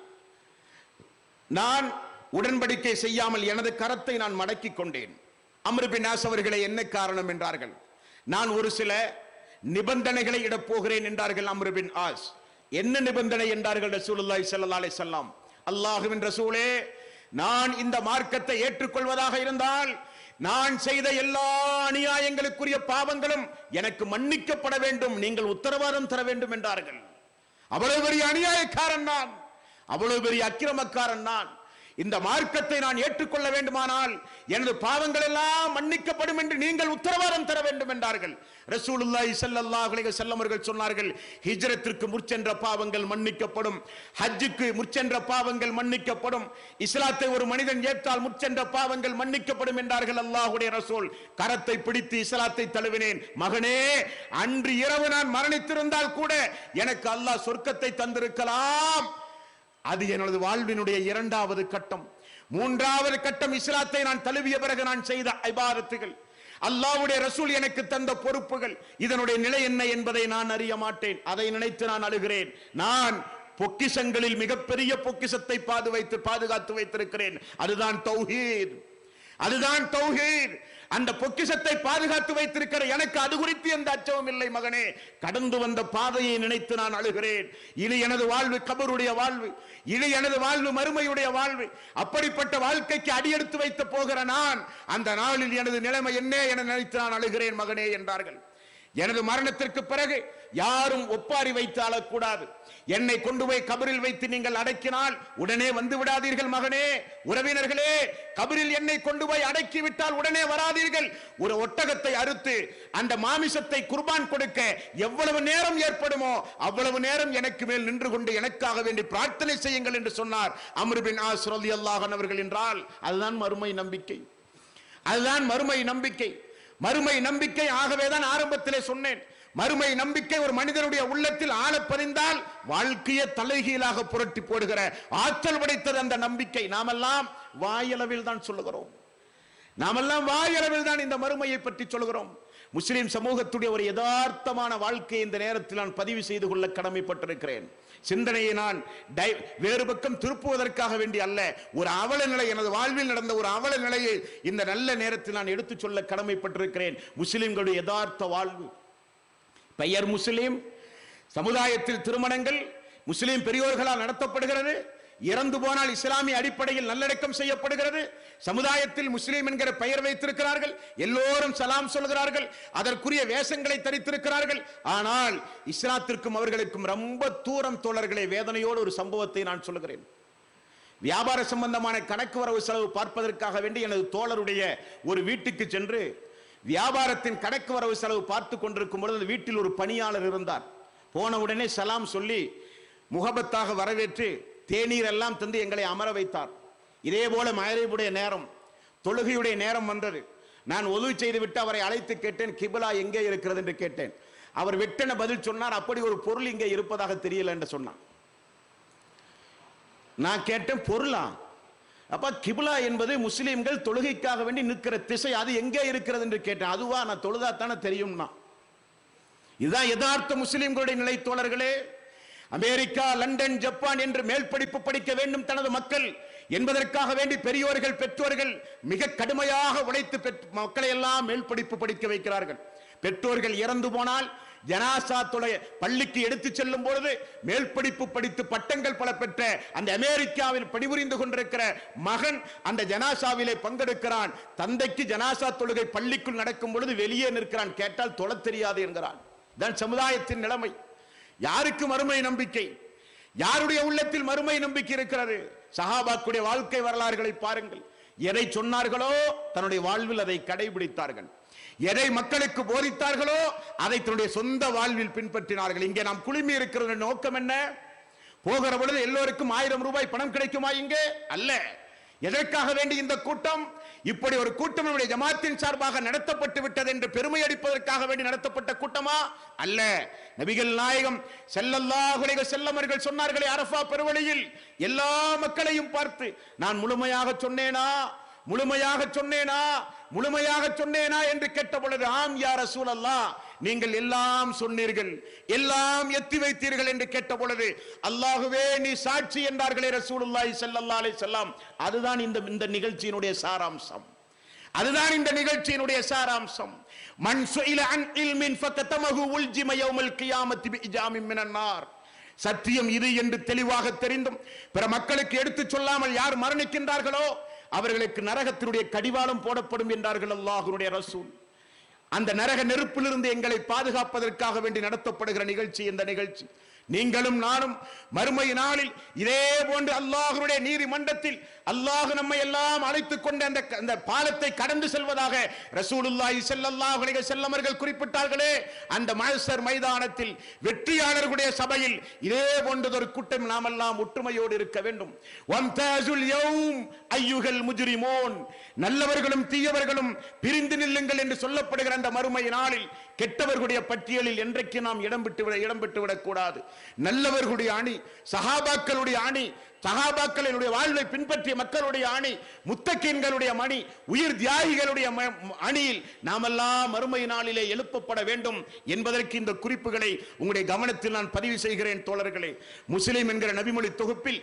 நான் உடன்படிக்கை செய்யாமல் எனது கரத்தை நான் மடக்கிக் கொண்டேன். அம்ர் பின் ஆஸ் அவர்களே, என்ன காரணம் என்றார்கள். நான் ஒரு சில நிபந்தனைகளை இடப் போகிறேன் என்றார்கள் அம்ர் பின் ஆஸ். என்ன நிபந்தனை என்றார்கள் ரசூலுல்லாஹி ஸல்லல்லாஹு அலைஹி வஸல்லம். அல்லாஹ்வின் ரசூலே, நான் இந்த மார்க்கத்தை ஏற்றுக்கொள்வதாக இருந்தால் நான் செய்த எல்லா அநியாயங்களுக்குரிய பாவங்களும் எனக்கு மன்னிக்கப்பட வேண்டும், நீங்கள் உத்தரவாதம் தர வேண்டும் என்றார்கள். அவ்வளவு பெரிய அநியாயக்காரன் நான், அவ்வளவு பெரிய அக்கிரமக்காரன் நான். இந்த மார்க்கத்தை நான் ஏற்றுக்கொள்ள வேண்டுமானால் எனது பாவங்கள் எல்லாம் மன்னிக்கப்படும் என்று நீங்கள் உத்தரவாதம் தர வேண்டும் என்றார்கள். ரசூலுல்லாஹி ஸல்லல்லாஹு அலைஹி வஸல்லம் அவர்கள் சொன்னார்கள், ஹிஜ்ரத்திற்கு முற்சென்ற பாவங்கள் மன்னிக்கப்படும், ஹஜ்ஜுக்கு முற்சென்ற பாவங்கள் மன்னிக்கப்படும், இஸ்லாத்தை ஒரு மனிதன் ஏற்றால் முற்சென்ற பாவங்கள் மன்னிக்கப்படும் என்றார்கள் அல்லாஹ்வுடைய ரசூல். கரத்தை பிடித்து இஸ்லாத்தை தழுவினேன். மகனே, அன்று இரவு நான் மரணித்திருந்தால் கூட எனக்கு அல்லாஹ் சொர்க்கத்தை தந்திருக்கலாம். அது எனது வாழ்வினுடைய இரண்டாவது கட்டம். மூன்றாவது கட்டம், இஸ்லாத்தை நான் தழுவிய பிறகு நான் செய்த இபாதத்துகள், அல்லாஹ்வுடைய ரசூல் எனக்கு தந்த பொறுப்புகள், இதனுடைய நிலை என்ன என்பதை நான் அறிய மாட்டேன். அதை நினைத்து நான் அழுகிறேன். நான் பொக்கிஷங்களில் மிகப்பெரிய பொக்கிஷத்தை பாதுகாத்து வைத்திருக்கிறேன். அதுதான் தௌஹீத், அதுதான் தௌஹீத். அந்த பொக்கிஷத்தை பாதுகாத்து வைத்திருக்கிற எனக்கு அது குறித்து எந்த அச்சமும் இல்லை. மகனே, கடந்து வந்த பாதையை நினைத்து நான் அழுகிறேன். இனி எனது வாழ்வு கபருடைய வாழ்வு, இனி எனது வாழ்வு மறுமையுடைய வாழ்வு. அப்படிப்பட்ட வாழ்க்கைக்கு அடியெடுத்து வைத்து போகிற நான் அந்த நாளில் எனது நிலைமை என்ன என நினைத்து நான் அழுகிறேன் மகனே என்றார்கள். எனது மரணத்திற்கு பிறகு யாரும் ஒப்பாரி வைத்து அழக்கூடாது. என்னை கொண்டு போய் கபரில் வைத்து நீங்கள் அடக்கினால் உடனே வந்து விடாதீர்கள் மகனே. உறவினர்களே, கபரில் என்னை கொண்டு போய் அடக்கி விட்டால் உடனே வராதீர்கள். ஒரு ஒட்டகத்தை அறுத்து அந்த மாமிசத்தை குர்பான் கொடுக்க எவ்வளவு நேரம் ஏற்படுமோ அவ்வளவு நேரம் எனக்கு மேல் நின்று கொண்டு எனக்காக வேண்டி பிரார்த்தனை செய்யுங்கள் என்று சொன்னார் அம்ர் பின் ஆஸ் ரலியல்லாஹு அன்ஹு அவர்கள். என்றால் அதுதான் மறுமை நம்பிக்கை, அதுதான் மறுமை நம்பிக்கை. மறுமை நம்பிக்கை, ஆகவேதான் ஆரம்பத்திலே சொன்னேன், மறுமை நம்பிக்கை ஒரு மனிதனுடைய உள்ளத்தில் ஆழ பதிந்தால் வாழ்க்கையை தலைகீழாக புரட்டி போடுகிற ஆற்றல் படைத்தது அந்த நம்பிக்கை. நாமெல்லாம் வாயளவில் தான் சொல்லுகிறோம், நாமெல்லாம் வாயளவில் தான் இந்த மறுமையை பற்றி சொல்கிறோம். முஸ்லிம் சமூகத்துடைய ஒரு யதார்த்தமான வாழ்க்கையை இந்த நேரத்தில் நான் பதிவு செய்து கொள்ள கடமைப்பட்டிருக்கிறேன். சிந்தனையை நான் வேறு பக்கம் திருப்புவதற்காக வேண்டி அல்ல, ஒரு அவல நிலை, எனது வாழ்வில் நடந்த ஒரு அவல நிலையை இந்த நல்ல நேரத்தில் நான் எடுத்துச் சொல்ல கடமைப்பட்டிருக்கிறேன். முஸ்லிம்களுடைய யதார்த்த வாழ்வு. பெயர் முஸ்லிம், சமுதாயத்தில் திருமணங்கள் முஸ்லிம் பெரியோர்களால் நடத்தப்படுகிறது. இறந்து போனால் இஸ்லாமிய அடிப்படையில் நல்லடக்கம் செய்யப்படுகிறது. சமுதாயத்தில் முஸ்லிம் என்கிற பெயர் வைத்திருக்கிறார்கள், எல்லோரும் சலாம் சொல்கிறார்கள், அதற்குரிய வேஷங்களை தரித்திருக்கிறார்கள். ஆனால் இஸ்லாத்திற்கும் அவர்களுக்கும் ரொம்ப தூரம் தோழர்களே. வேதனையோடு ஒரு சம்பவத்தை நான் சொல்லுகிறேன். வியாபார சம்பந்தமான கணக்கு வரவு செலவு பார்ப்பதற்காக வேண்டி எனது தோழருடைய ஒரு வீட்டுக்கு சென்று வியாபாரத்தின் கணக்கு வரவு செலவு பார்த்து கொண்டிருக்கும் பொழுது வீட்டில் ஒரு பணியாளர் இருந்தார். போன உடனே சலாம் சொல்லி முகபத்தாக வரவேற்று தேநீர் எல்லாம் தந்து எங்களை அமர வைத்தார். இதே போல மகரிபுடைய நேரம், தொழுகையுடைய நேரம் வந்தது. நான் ஒது செய்து விட்டு அவரை அழைத்து கேட்டேன், கிபிலா எங்கே இருக்கிறது என்று கேட்டேன். அவர் வெட்டென பதில் சொன்னார், அப்படி ஒரு பொருள் இங்கே இருப்பதாக தெரியல என்று சொன்னார். நான் கேட்டேன், பொருளா? அப்ப கிபிலா என்பது முஸ்லிம்கள் தொழுகைக்காக வேண்டி நிற்கிற திசை, அது எங்கே இருக்கிறது என்று கேட்டேன். அதுவா, நான் தொழுதாத்தானே தெரியும்னா. இதுதான் யதார்த்த முஸ்லிம்களுடைய நிலை தோழர்களே. அமெரிக்கா, லண்டன், ஜப்பான் என்று மேல் படிப்பு படிக்க வேண்டும் தனது மக்கள் என்பதற்காக வேண்டி பெரியோர்கள் பெற்றோர்கள் மிக கடுமையாக உழைத்து மக்களை எல்லாம் மேல் படிப்பு படிக்க வைக்கிறார்கள். பெற்றோர்கள் இறந்து போனால் ஜனாசா தொலை பள்ளிக்கு எடுத்து செல்லும் பொழுது மேல் படிப்பு படித்து பட்டங்கள் பல பெற்ற அந்த அமெரிக்காவில் பணிபுரிந்து கொண்டிருக்கிற மகன் அந்த ஜனாசாவிலே பங்கெடுக்கிறான். தந்தைக்கு ஜனாசா தொழுகை பள்ளிக்குள் நடக்கும் பொழுது வெளியே நிற்கிறான். கேட்டால் தொழ தெரியாது என்கிறான். தான் சமுதாயத்தின் நிலைமை. யாருக்கு மறுமை நம்பிக்கை? யாருடைய உள்ளத்தில் மறுமை நம்பிக்கை இருக்கிறது? சஹாபாக்குடைய வாழ்க்கை வரலாறுகளை பாருங்கள். எதை சொன்னார்களோ தன்னுடைய வாழ்வில் அதை கடைபிடித்தார்கள். எதை மக்களுக்கு போதித்தார்களோ அதை தன்னுடைய சொந்த வாழ்வில் பின்பற்றினார்கள். இங்கே நாம் குழுமி இருக்கிற நோக்கம் என்ன? போகிற பொழுது எல்லோருக்கும் 1000 ரூபாய் பணம் கிடைக்குமா? இங்கே அல்ல. எதற்காக வேண்டி இந்த கூட்டம்? இப்படி ஒரு கூட்டம் நம்முடைய ஜமாத்தின் சார்பாக நடத்தப்பட்டு விட்டது என்று பெருமை அடிப்பதற்காக வேண்டி நடத்தப்பட்ட கூட்டமா? அல்ல. நபிகள் நாயகம் ஸல்லல்லாஹு அலைஹி வஸல்லம் அவர்கள் சொன்னார்களே அரஃபா பெருவழியில், எல்லா மக்களையும் பார்த்து நான் முழுமையாக சொன்னேனா என்று கேட்ட பொழுது, ஆம் யா ரசூலல்லாஹ், நீங்கள் எல்லாம் சொன்னீர்கள், எல்லாம் எத்தி வைத்தீர்கள் என்று கேட்ட பொழுது, அல்லாஹ்வே நீ சாட்சி என்றார்களே ரசூலுல்லாஹி ஸல்லல்லாஹு அலைஹி வஸல்லம். அதுதான் இந்த நிகழ்ச்சியினுடைய சாராம்சம். அதுதான் இந்த நிகழ்ச்சியினுடைய சாராம்சம். மன் சுஇல அன் இல்மின் ஃபகதமஹு உல்ஜிம யௌமல் கியாமத்தி பிஇஜாமின் மினன் நார். சத்தியம் இது என்று தெளிவாக தெரிந்தும் பிற மக்களுக்கு எடுத்துச் சொல்லாமல் யார் மரணிக்கின்றார்களோ அவர்களுக்கு நரகத்தினுடைய கடிவாளம் போடப்படும் என்றார்கள் அல்லாஹ்வுடைய ரசூல். அந்த நரக நெருப்பிலிருந்து எங்களை பாதுகாப்பதற்காக வேண்டி நடத்தப்படுகிற நிகழ்ச்சி இந்த நிகழ்ச்சி. நீங்களும் நானும் மறுமை நாளில் இதே போன்று அல்லாஹ்வுடைய நீதிமன்றத்தில் அல்லாஹ் நம்மை எல்லாம் அழைத்துக் கொண்டு அந்த பாலத்தை கடந்து செல்வதாக ரசூலுல்லாஹி ஸல்லல்லாஹு அலைஹி வஸல்லம் அவர்கள் குறிப்பிட்டார்களே, அந்த மஹ்ஷர் மைதானத்தில் வெற்றியாளர்களுடைய சபையில் இதே போன்றதொரு கூட்டம் நாமெல்லாம் ஒற்றுமையோடு இருக்க வேண்டும். வம்தாஸுல் யௌம் அய்யுஹல் முஜ்ரிமூன். நல்லவர்களும் தீயவர்களும் பிரிந்து நில்லுங்கள் என்று சொல்லப்படுகிற அந்த மறுமை நாளில் கெட்டவர்களுடைய பட்டியலில் என்றைக்கு நாம் இடம் பெற்று விடக்கூடாது. நல்லவர்களுடைய அணி, சஹாபாக்களுடைய அணி, சஹாபாக்களுடைய வாழ்வை பின்பற்றிய மக்களுடைய அணி, முத்தகீன்களுடைய மணி, உயிர் தியாகிகளுடைய அணியில் நாமெல்லாம் மறுமை நாளிலே எழுப்பப்பட வேண்டும் என்பதற்கு இந்த குறிப்புகளை உங்களுடைய கவனத்தில் நான் பதிவு செய்கிறேன் தோழர்களே. முஸ்லிம் என்கிற நபிமொழி தொகுப்பில்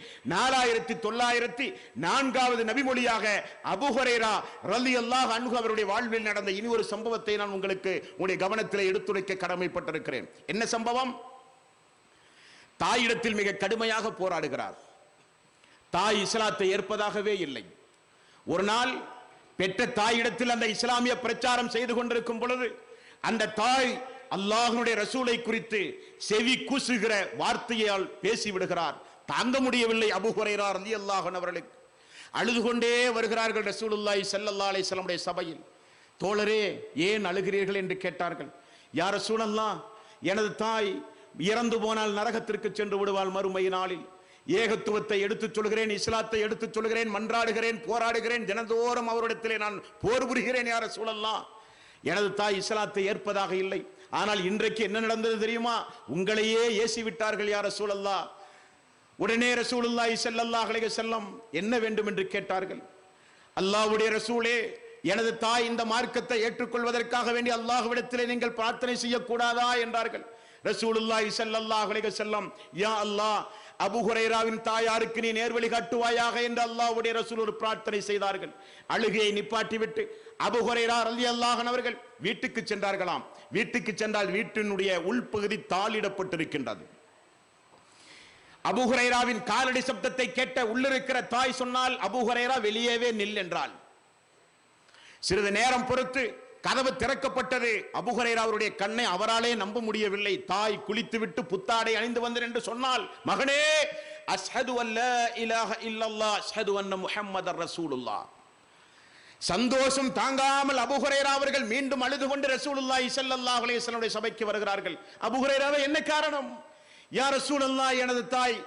4904வது நபிமொழியாக அபூ ஹுரைரா ரலியல்லாஹு அன்ஹு அவருடைய வாழ்வில் நடந்த இனி ஒரு சம்பவத்தை நான் உங்களுக்கு உங்களுடைய கவனத்தில் எடுத்துரைக்க கடமைப்பட்டிருக்கிறேன். என்ன சம்பவம்? தாயிடத்தில் மிக கடுமையாக போராடுகிறார். தாய் இஸ்லாத்தை ஏற்பதாகவே இல்லை. ஒரு நாள் பெற்ற தாயிடத்தில் அந்த இஸ்லாமிய பிரச்சாரம் செய்து கொண்டிருக்கும் பொழுது அந்த தாய் அல்லாஹ்வுடைய ரசூலை குறித்து செவி கூசுகிற வார்த்தையால் பேசிவிடுகிறார். தாங்க முடியவில்லை அபூ ஹுரைரா ரலியல்லாஹு அன்ஹு அவர்களுக்கு. அழுது கொண்டே வருகிறார்கள் ரசூலுல்லாஹி ஸல்லல்லாஹு அலைஹி வஸல்லம் உடைய சபையில். தோழரே, ஏன் அழுகிறீர்கள் என்று கேட்டார்கள். யா ரசூலல்லாஹ், எனது தாய் இறந்து போனால் நரகத்திற்கு சென்று விடுவாள் மறுமை நாளில். ஏகத்துவத்தை எடுத்துச் சொல்கிறேன், இஸ்லாத்தை எடுத்துச் சொல்கிறேன், மன்றாடுகிறேன், போராடுகிறேன், தினந்தோறும் அவரிடத்திலே நான் போர் புரிகிறேன் யா ரசூலல்லாஹ். எனது தாய் இஸ்லாத்தை ஏற்பதாக இல்லை. ஆனால் இன்றைக்கு என்ன நடந்தது தெரியுமா? உங்களையே ஏசி விட்டார்கள் யா ரசூலல்லாஹ். உடனே ரசூலுல்லாஹி ஸல்லல்லாஹு அலைஹி வஸல்லம் என்ன வேண்டும் என்று கேட்டார்கள். அல்லாஹ்வுடைய ரசூலே, எனது தாய் இந்த மார்க்கத்தை ஏற்றுக்கொள்வதற்காக வேண்டி அல்லாஹ்விடத்திலே நீங்கள் பிரார்த்தனை செய்யக்கூடாதா என்றார்கள். ரசூலுல்லாஹி ஸல்லல்லாஹு அலைஹி வஸல்லம், யா அல்லாஹ், அபூ ஹுரைராவின் தாயாருக்கு நீ நேர்வழி காட்டுவாயாக என்று அல்லாஹ்வுடைய ரசூல் ஒரு பிரார்த்தனை செய்தார்கள். அழுகையை நிப்பாட்டிவிட்டு அபூ ஹுரைரா ரலியல்லாஹு அன்ஹு அவர்கள் வீட்டுக்கு சென்றார்களாம். வீட்டுக்கு சென்றால் வீட்டினுடைய உள்பகுதி தாளிடப்பட்டிருக்கின்றது. அபூ ஹுரைராவின் காலடி சப்தத்தை கேட்ட உள்ளிருக்கிற தாய் சொன்னால், அபூ ஹுரைரா வெளியேவே நில் என்றாள். சிறிது நேரம் பொறுத்து கதவு திறக்கப்பட்டது. அபூ ஹுரைரா அவருடைய கண்ணை அவராலே நம்ப முடியவில்லை. தாய் குளித்துவிட்டு புத்தாடை அணிந்து வந்தேன் என்று சொன்னால், மகனே, அஷ்ஹது அல்லா இலாஹ இல்லல்லாஹ் அஷ்ஹது அன்ன முஹம்மதர் ரசூலுல்லாஹ். சந்தோஷம் தாங்காமல் அபூ ஹுரைரா அவர்கள் மீண்டும் அழுது கொண்டு ரசூலுல்லாஹி ஸல்லல்லாஹு அலைஹி வஸல்லம் சபைக்கு வருகிறார்கள். அபூ ஹுரைராவே, என்ன காரணம்? யா ரசூலல்லாஹ், எனது தாய்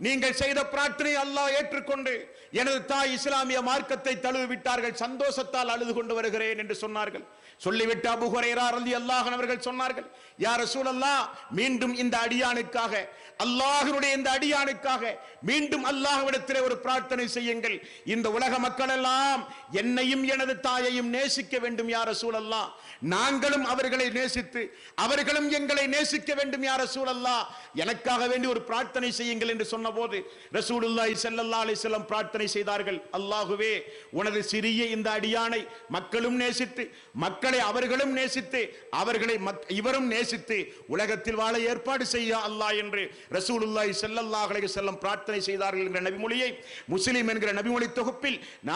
நீங்கள் செய்த பிரார்த்தனை அல்லாஹ் ஏற்றுக்கொண்டு எனது தாய் இஸ்லாமிய மார்க்கத்தை தழுவி விட்டார்கள், சந்தோஷத்தால் அழுது கொண்டு வருகிறேன் என்று சொன்னார்கள். சொல்லிவிட்டு அபூ ஹுரைரா ரலியல்லாஹு அன்ஹு அவர்கள் சொன்னார்கள், யா ரசூலல்லாஹ், மீண்டும் இந்த அடியானுக்காக, அல்லாஹ்வுடைய இந்த அடியானுக்காக மீண்டும் அல்லாஹ்விடத்திலே ஒரு பிரார்த்தனை செய்யுங்கள். இந்த உலக மக்கள் எல்லாம் என்னையும் எனது தாயையும் நேசிக்க வேண்டும் யா ரசூலல்லாஹ், நாங்களும் அவர்களை நேசித்து அவர்களும் எங்களை நேசிக்க வேண்டும் யா ரசூலல்லாஹ், எனக்காக வேண்டி ஒரு பிரார்த்தனை செய்யுங்கள் என்று சொன்னபோது ரசூலுல்லாஹி ஸல்லல்லாஹு அலைஹி வஸல்லம் பிரார்த்தனை செய்தார்கள். அல்லாஹ்வே, உனது சிறிய இந்த அடியானை மக்களும் நேசித்து மக்களை அவர்களும் நேசித்து அவர்களை இவரும் நேசித்து உலகத்தில் வாழ ஏற்பாடு செய்ய அல்லாஹ் என்று ரசூலுல்லாஹி ஸல்லல்லாஹு அலைஹி வஸல்லம் பிரார்த்தனை செய்தார்கள் என்ற நபிமொழியை முஸ்லிம் என்கிற நபிமொழி தொகுப்பில்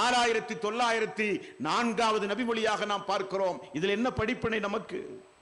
4904வது நபிமொழியாக நாம் பார்க்கிறோம். இதில் என்ன படிப்பினை நமக்கு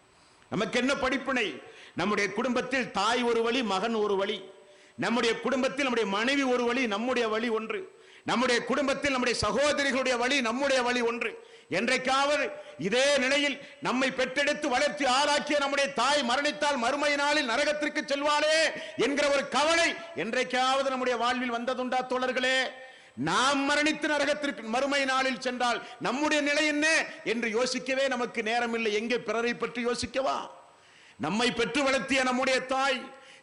என்ன படிப்பினை? நம்முடைய குடும்பத்தில் தாய் ஒரு வழி, மகன் ஒரு வழி. நம்முடைய குடும்பத்தில் நம்முடைய மனைவி ஒரு வழி, நம்முடைய வழி ஒன்று. நம்முடைய குடும்பத்தில் நம்முடைய சகோதரிகளுடைய வழி, நம்முடைய வழி ஒன்று. என்றைக்காவது இதே நிலையில் நம்மை பெற்றெடுத்து வளர்ச்சி ஆளாக்கிய நம்முடைய தாய் மரணித்தால் மறுமை நாளில் நரகத்திற்கு செல்வாளே என்கிற ஒரு கவலை என்றைக்காவது நம்முடைய வாழ்வில் வந்ததுண்டா தோழர்களே? நாம் மரணித்து நரகத்திற்கு மறுமை நாளில் சென்றால் நம்முடைய நிலை என்ன என்று யோசிக்கவே நமக்கு நேரம் இல்லை. எங்கே பிறரை பற்றி யோசிக்கவா? நம்மை பெற்று வளர்த்திய நம்முடைய தாய்,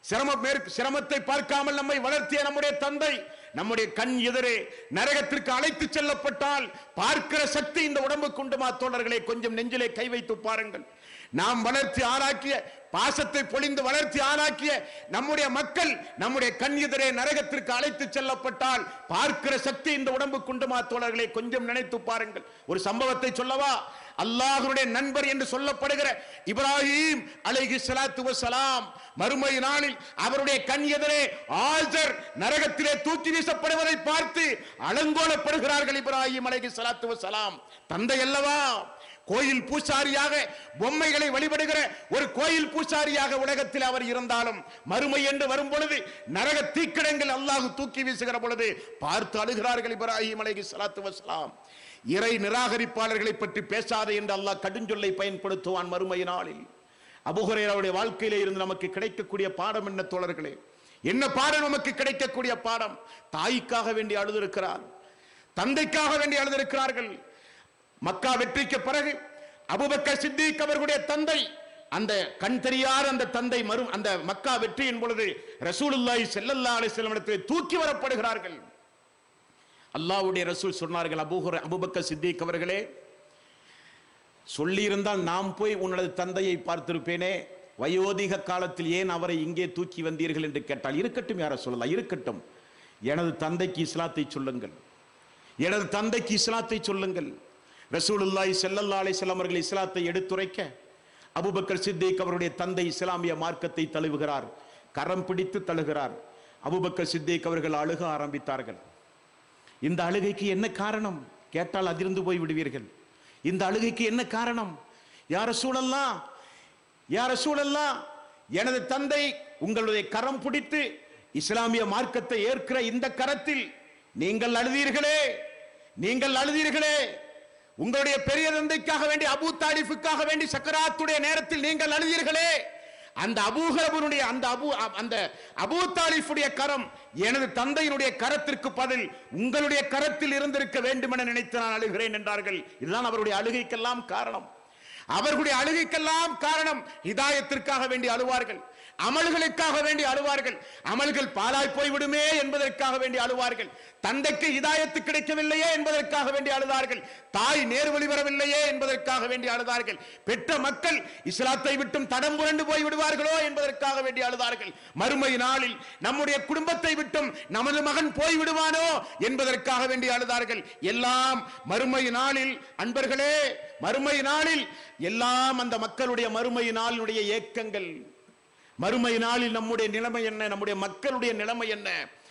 சிரமத்தை பார்க்காமல் நம்மை வளர்த்திய நம்முடைய தந்தை நம்முடைய கண் எதிரே நரகத்திற்கு அழைத்து செல்லப்பட்டால் பார்க்கிற சக்தி இந்த உடம்புக்கு உண்டுமா தோழர்களே? கொஞ்சம் நெஞ்சிலே கை வைத்து பாருங்கள். நாம் வளர்ச்சி ஆளாக்கிய, பாசத்தை பொழிந்து வளர்ச்சி ஆளாக்கிய நம்முடைய மக்கள் நம்முடைய கண் எதிரே நரகத்திற்கு அழைத்து செல்லப்பட்டால் பார்க்கிற சக்தி இந்த உடம்புக்கு உண்டுமா தோழர்களே? கொஞ்சம் நினைத்து பாருங்கள். ஒரு சம்பவத்தை சொல்லவா? அல்லாஹ்வுடைய நண்பர் என்று சொல்லப்படுகிற இப்ராஹிம் அலைஹிஸ்ஸலாத்து வஸ்ஸலாம் மறுமை நாளில் அவருடைய கண் எதிரே ஆஜர் நரகத்திலே தூக்கி வீசப்படுவதை பார்த்து அலங்கோலப்படுகிறார்கள். இப்ராஹிம் அலைஹிஸ்ஸலாத்து வஸ்ஸலாம் தந்தை அல்லவா? கோயில் பூசாரியாக, பொம்மைகளை வழிபடுகிற ஒரு கோயில் பூசாரியாக உலகத்தில் அவர் இருந்தாலும் மறுமை என்று வரும் பொழுது நரக தீக்கிடங்கள் அல்லாஹ் தூக்கி வீசுகிற பொழுது பார்த்து அழுகிறார்கள் இப்ராஹிம் அலைஹிஸ்ஸலாத்து வஸ்ஸலாம். இறை நிராகரிப்பாளர்களை பற்றி பேசாதே என்று அல்லாஹ் கடுஞ்சொல்லை பயன்படுத்துவான் மறுமை நாளில். அபூ ஹுரைராவுடைய வாழ்க்கையிலே இருந்து நமக்கு கிடைக்கக்கூடிய பாடம் என்ன தோழர்களே? என்ன பாடம் நமக்கு கிடைக்கக்கூடிய பாடம்? தாய்க்காக வேண்டி அழுதிருக்கிறார், தந்தைக்காக வேண்டி அழுதிருக்கிறார்கள். மக்கா வெற்றிக்கு பிறகு அபூபக்கர் சித்திக் அவர்களுடைய தந்தை, அந்த கண் தெரியாத அந்த தந்தை அந்த மக்கா வெற்றியின் பொழுது ரசூலுல்லாஹி ஸல்லல்லாஹு அலைஹி வஸல்லம் இடத்தில் தூக்கி வரப்படுகிறார்கள். அல்லாஹ்வுடைய ரசூல் சொன்னார்கள், அபூபக்கர் சித்திக் அவர்களே, சொல்லி இருந்தால் நாம் போய் உனது தந்தையை பார்த்திருப்பேனே, வயோதிக காலத்தில் ஏன் அவரை இங்கே தூக்கி வந்தீர்கள் என்று கேட்டால், இருக்கட்டும் யார சொல்லலாம், இருக்கட்டும், எனது தந்தைக்கு இஸ்லாத்தை சொல்லுங்கள், எனது தந்தைக்கு இஸ்லாத்தை சொல்லுங்கள். ரசூலுல்லாஹி ஸல்லல்லாஹு அலைஹி வஸல்லம் அவர்கள் இஸ்லாத்தை எடுத்துரைக்க அபூபக்கர் சித்திக் அவருடைய தந்தை இஸ்லாமிய மார்க்கத்தை தழுவுகிறார், கரம் பிடித்து தழுகிறார். அபூபக்கர் சித்திக் அவர்கள் அழுக ஆரம்பித்தார்கள். இந்த அழுகைக்கு என்ன காரணம் கேட்டால் அதிர்ந்து போய் விடுவீர்கள். இந்த அழுகைக்கு என்ன காரணம்? யா ரசூலல்லாஹ், யா ரசூலல்லாஹ், எனது தந்தை உங்களுடைய கரம் பிடித்து இஸ்லாமிய மார்க்கத்தை ஏற்கிற இந்த கரத்தில் நீங்கள் அழுதீர்களே, நீங்கள் அழுதீர்களே, உங்களுடைய பெரிய தந்தைக்காக வேண்டி அபூ தாலிஃபுக்காக வேண்டி சக்கராத்துடைய நேரத்தில் நீங்கள் அழுதீர்களே, அந்த அபூஹலபுடைய அந்த அபூ தாலிஃபுடைய கரம் எனது தந்தையினுடைய கரத்திற்கு பதில் உங்களுடைய கரத்தில் இருந்திருக்க வேண்டும் என நினைத்து நான் அழுகிறேன் என்றார்கள். இதுதான் அவருடைய அழுகைக்கெல்லாம் காரணம். அவர்களுடைய அழுகைக்கெல்லாம் காரணம் ஹிதாயத்திற்காக வேண்டி அழுவார்கள், அமல்களுக்காக வேண்டி அழுவார்கள், அமல்கள் பாழாய் போய்விடுமே என்பதற்காக வேண்டி அழுவார்கள், தந்தைக்கு ஹிதாயத்து கிடைக்கவில்லையே என்பதற்காக வேண்டி அழுதார்கள், தாய் நேர்வழி வரவில்லையே என்பதற்காக வேண்டி அழுதார்கள், பெற்ற மக்கள் இஸ்லாத்தை விட்டும் தடம் புரண்டு போய் விடுவார்களோ என்பதற்காக வேண்டி அழுதார்கள், மறுமை நாளில் நம்முடைய குடும்பத்தை விட்டும் நமது மகன் போய் விடுவானோ என்பதற்காக வேண்டி அழுதார்கள். எல்லாம் மறுமை நாளில் அன்பர்களே, மறுமை நாளில் எல்லாம் அந்த மக்களுடைய மறுமை நாளினுடைய ஏக்கங்கள். மறுமை நாளில் நம்முடைய நிலைமை என்ன? நம்முடைய மக்களுடைய நிலைமை என்ன?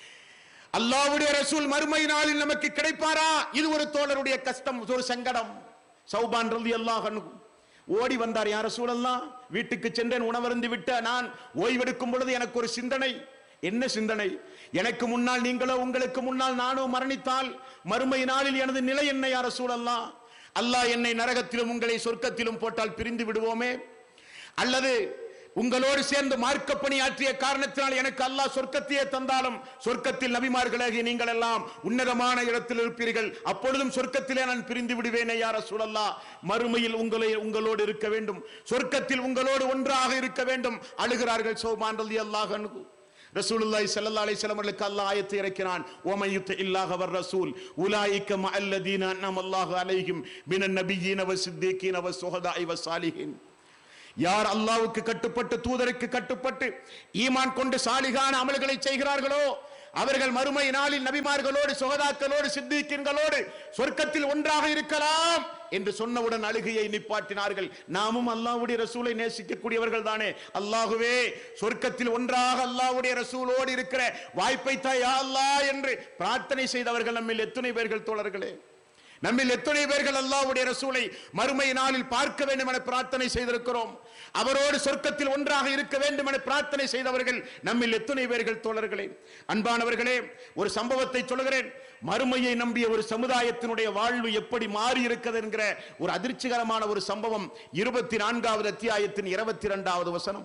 அல்லாஹ்வுடைய ரசூல் மறுமை நாளில் நமக்கு கிடைப்பாரா? இது ஒரு தோழருடைய கஷ்டம், ஒரு சங்கடம். சௌபான் ரலியல்லாஹு அன்ஹு ஓடி வந்தார். யா ரசூலல்லாஹ், வீட்டுக்கு சென்றேன், உணவருந்து விட்ட நான் ஓய்வெடுக்கும் பொழுது எனக்கு ஒரு சிந்தனை. என்ன சிந்தனை? எனக்கு முன்னால் நீங்களோ, உங்களுக்கு முன்னால் நானோ மரணித்தால் மறுமை நாளில் எனது நிலை என்ன? யா ரசூலல்லாஹ், அல்லாஹ் என்னை நரகத்திலும் உங்களை சொர்க்கத்திலும் போட்டால் பிரிந்து விடுவோமே, அல்லது உங்களோடு சேர்ந்து மார்க்க பணியாற்றிய காரணத்தினால் எனக்கு அல்லாஹ் சொர்க்கத்தையே தந்தாலும் சொர்க்கத்தில் நபிமார்களாகிய நீங்கள் எல்லாம் உன்னதமான இடத்தில் இருப்பீர்கள், அப்பொழுதும் சொர்க்கத்திலே நான் பிரிந்து விடுவேனே யா ரசூலல்லாஹ். மறுமையில் உங்களோடு இருக்க வேண்டும், சொர்க்கத்தில் உங்களோடு ஒன்றாக இருக்க வேண்டும். அழுகிறார்கள் சௌபான் ரலியல்லாஹு அன்ஹு. ரசூலுல்லாஹி ஸல்லல்லாஹு அலைஹி வஸல்லம் அவர்களுக்கு அல்லாஹ் ஆயத்தை இறக்கினான், வமன் யுத்திஇல்லாஹ வర్ ரசூல் உலாயிக மஅல்லதீன அன்அமல்லாஹு அலைஹிம் மினன் நபிய்யீன வஸ்ஸித்தீகீன வஸ்ஸுஹதாஇ வஸ்ஸாலிஹீன். யார் அல்லாஹ்வுக்கு கட்டுப்பட்டு தூதருக்கு கட்டுப்பட்டு ஈமான் கொண்டு சாலிகான அமல்களை செய்கிறார்களோ அவர்கள் மறுமை நாளில் நபிமார்களோடு சுஹதாக்களோடு சித்திகீன்களோடு சொர்க்கத்தில் ஒன்றாக இருக்கலாம் என்று சொன்னவுடன் அழுகையை நிப்பாட்டினார்கள். நாமும் அல்லாஹ்வுடைய ரசூலை நேசிக்கக்கூடியவர்கள் தானே. அல்லாஹ்வே, சொர்க்கத்தில் ஒன்றாக அல்லாஹ்வுடைய ரசூலோடு இருக்கிற வாய்ப்பை தா யா அல்லாஹ் என்று பிரார்த்தனை செய்தவர்கள் நம்மில் எத்தனை பேர்கள் தோழர்களே? நம்மில் எத்தனை பேர்கள் அல்லாஹ்வுடைய ரசூலை மறுமை நாளில் பார்க்க வேண்டும் என பிரார்த்தனை செய்திருக்கிறோம்? அவரோடு சொர்க்கத்தில் ஒன்றாக இருக்க வேண்டும் என பிரார்த்தனை செய்தவர்கள் நம்மில் எத்தனை பேர்கள் தோழர்களே? அன்பானவர்களே, ஒரு சம்பவத்தை சொல்கிறேன். மறுமையை நம்பிய ஒரு சமுதாயத்தினுடைய வாழ்வு எப்படி மாறி இருக்கிறது என்கிற ஒரு அதிர்ச்சிகரமான ஒரு சம்பவம் 24வது அத்தியாயத்தின் 22வது வசனம்.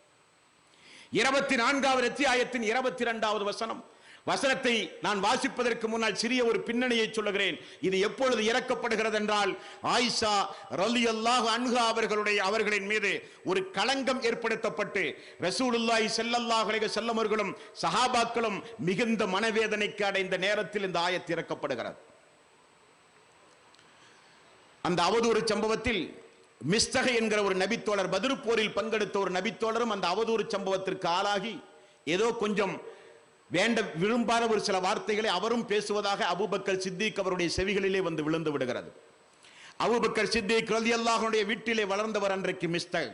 24வது அத்தியாயத்தின் 22வது வசனம். வசனத்தை நான் வாசிப்பதற்கு முன்னால் சிறிய ஒரு பின்னணியை சொல்லுகிறேன். இது எப்பொழுது இறக்கப்படுகிறது என்றால், ஆயிஷா ரலியல்லாஹு அன்ஹா அவர்களின் மீது ஒரு களங்கம் ஏற்படுத்தப்பட்டு ரசூலுல்லாஹி ஸல்லல்லாஹு அலைஹி வஸல்லம் அவர்களும் சஹாபாக்களும் மிகுந்த மனவேதனைக்கு அடைந்த நேரத்தில் இந்த ஆயத்து இறக்கப்படுகிறது. அந்த அவதூறு சம்பவத்தில் மிஸ்தக என்கிற ஒரு நபித்தோழர், பத்ரு போரில் பங்கெடுத்த ஒரு நபித்தோழரும் அந்த அவதூறு சம்பவத்திற்கு ஆளாகி ஏதோ கொஞ்சம் விரும்பாத ஒரு சில வார்த்தைகளை அவரும் பேசுவதாக அபூபக்கர் சித்திக் அவருடைய செவிகளிலே வந்து விழுந்து விடுகிறது. அபூபக்கர் சித்திக் ரலியல்லாஹு அன்ஹுடைய வீட்டிலே வளர்ந்தவர் அன்றைக்கு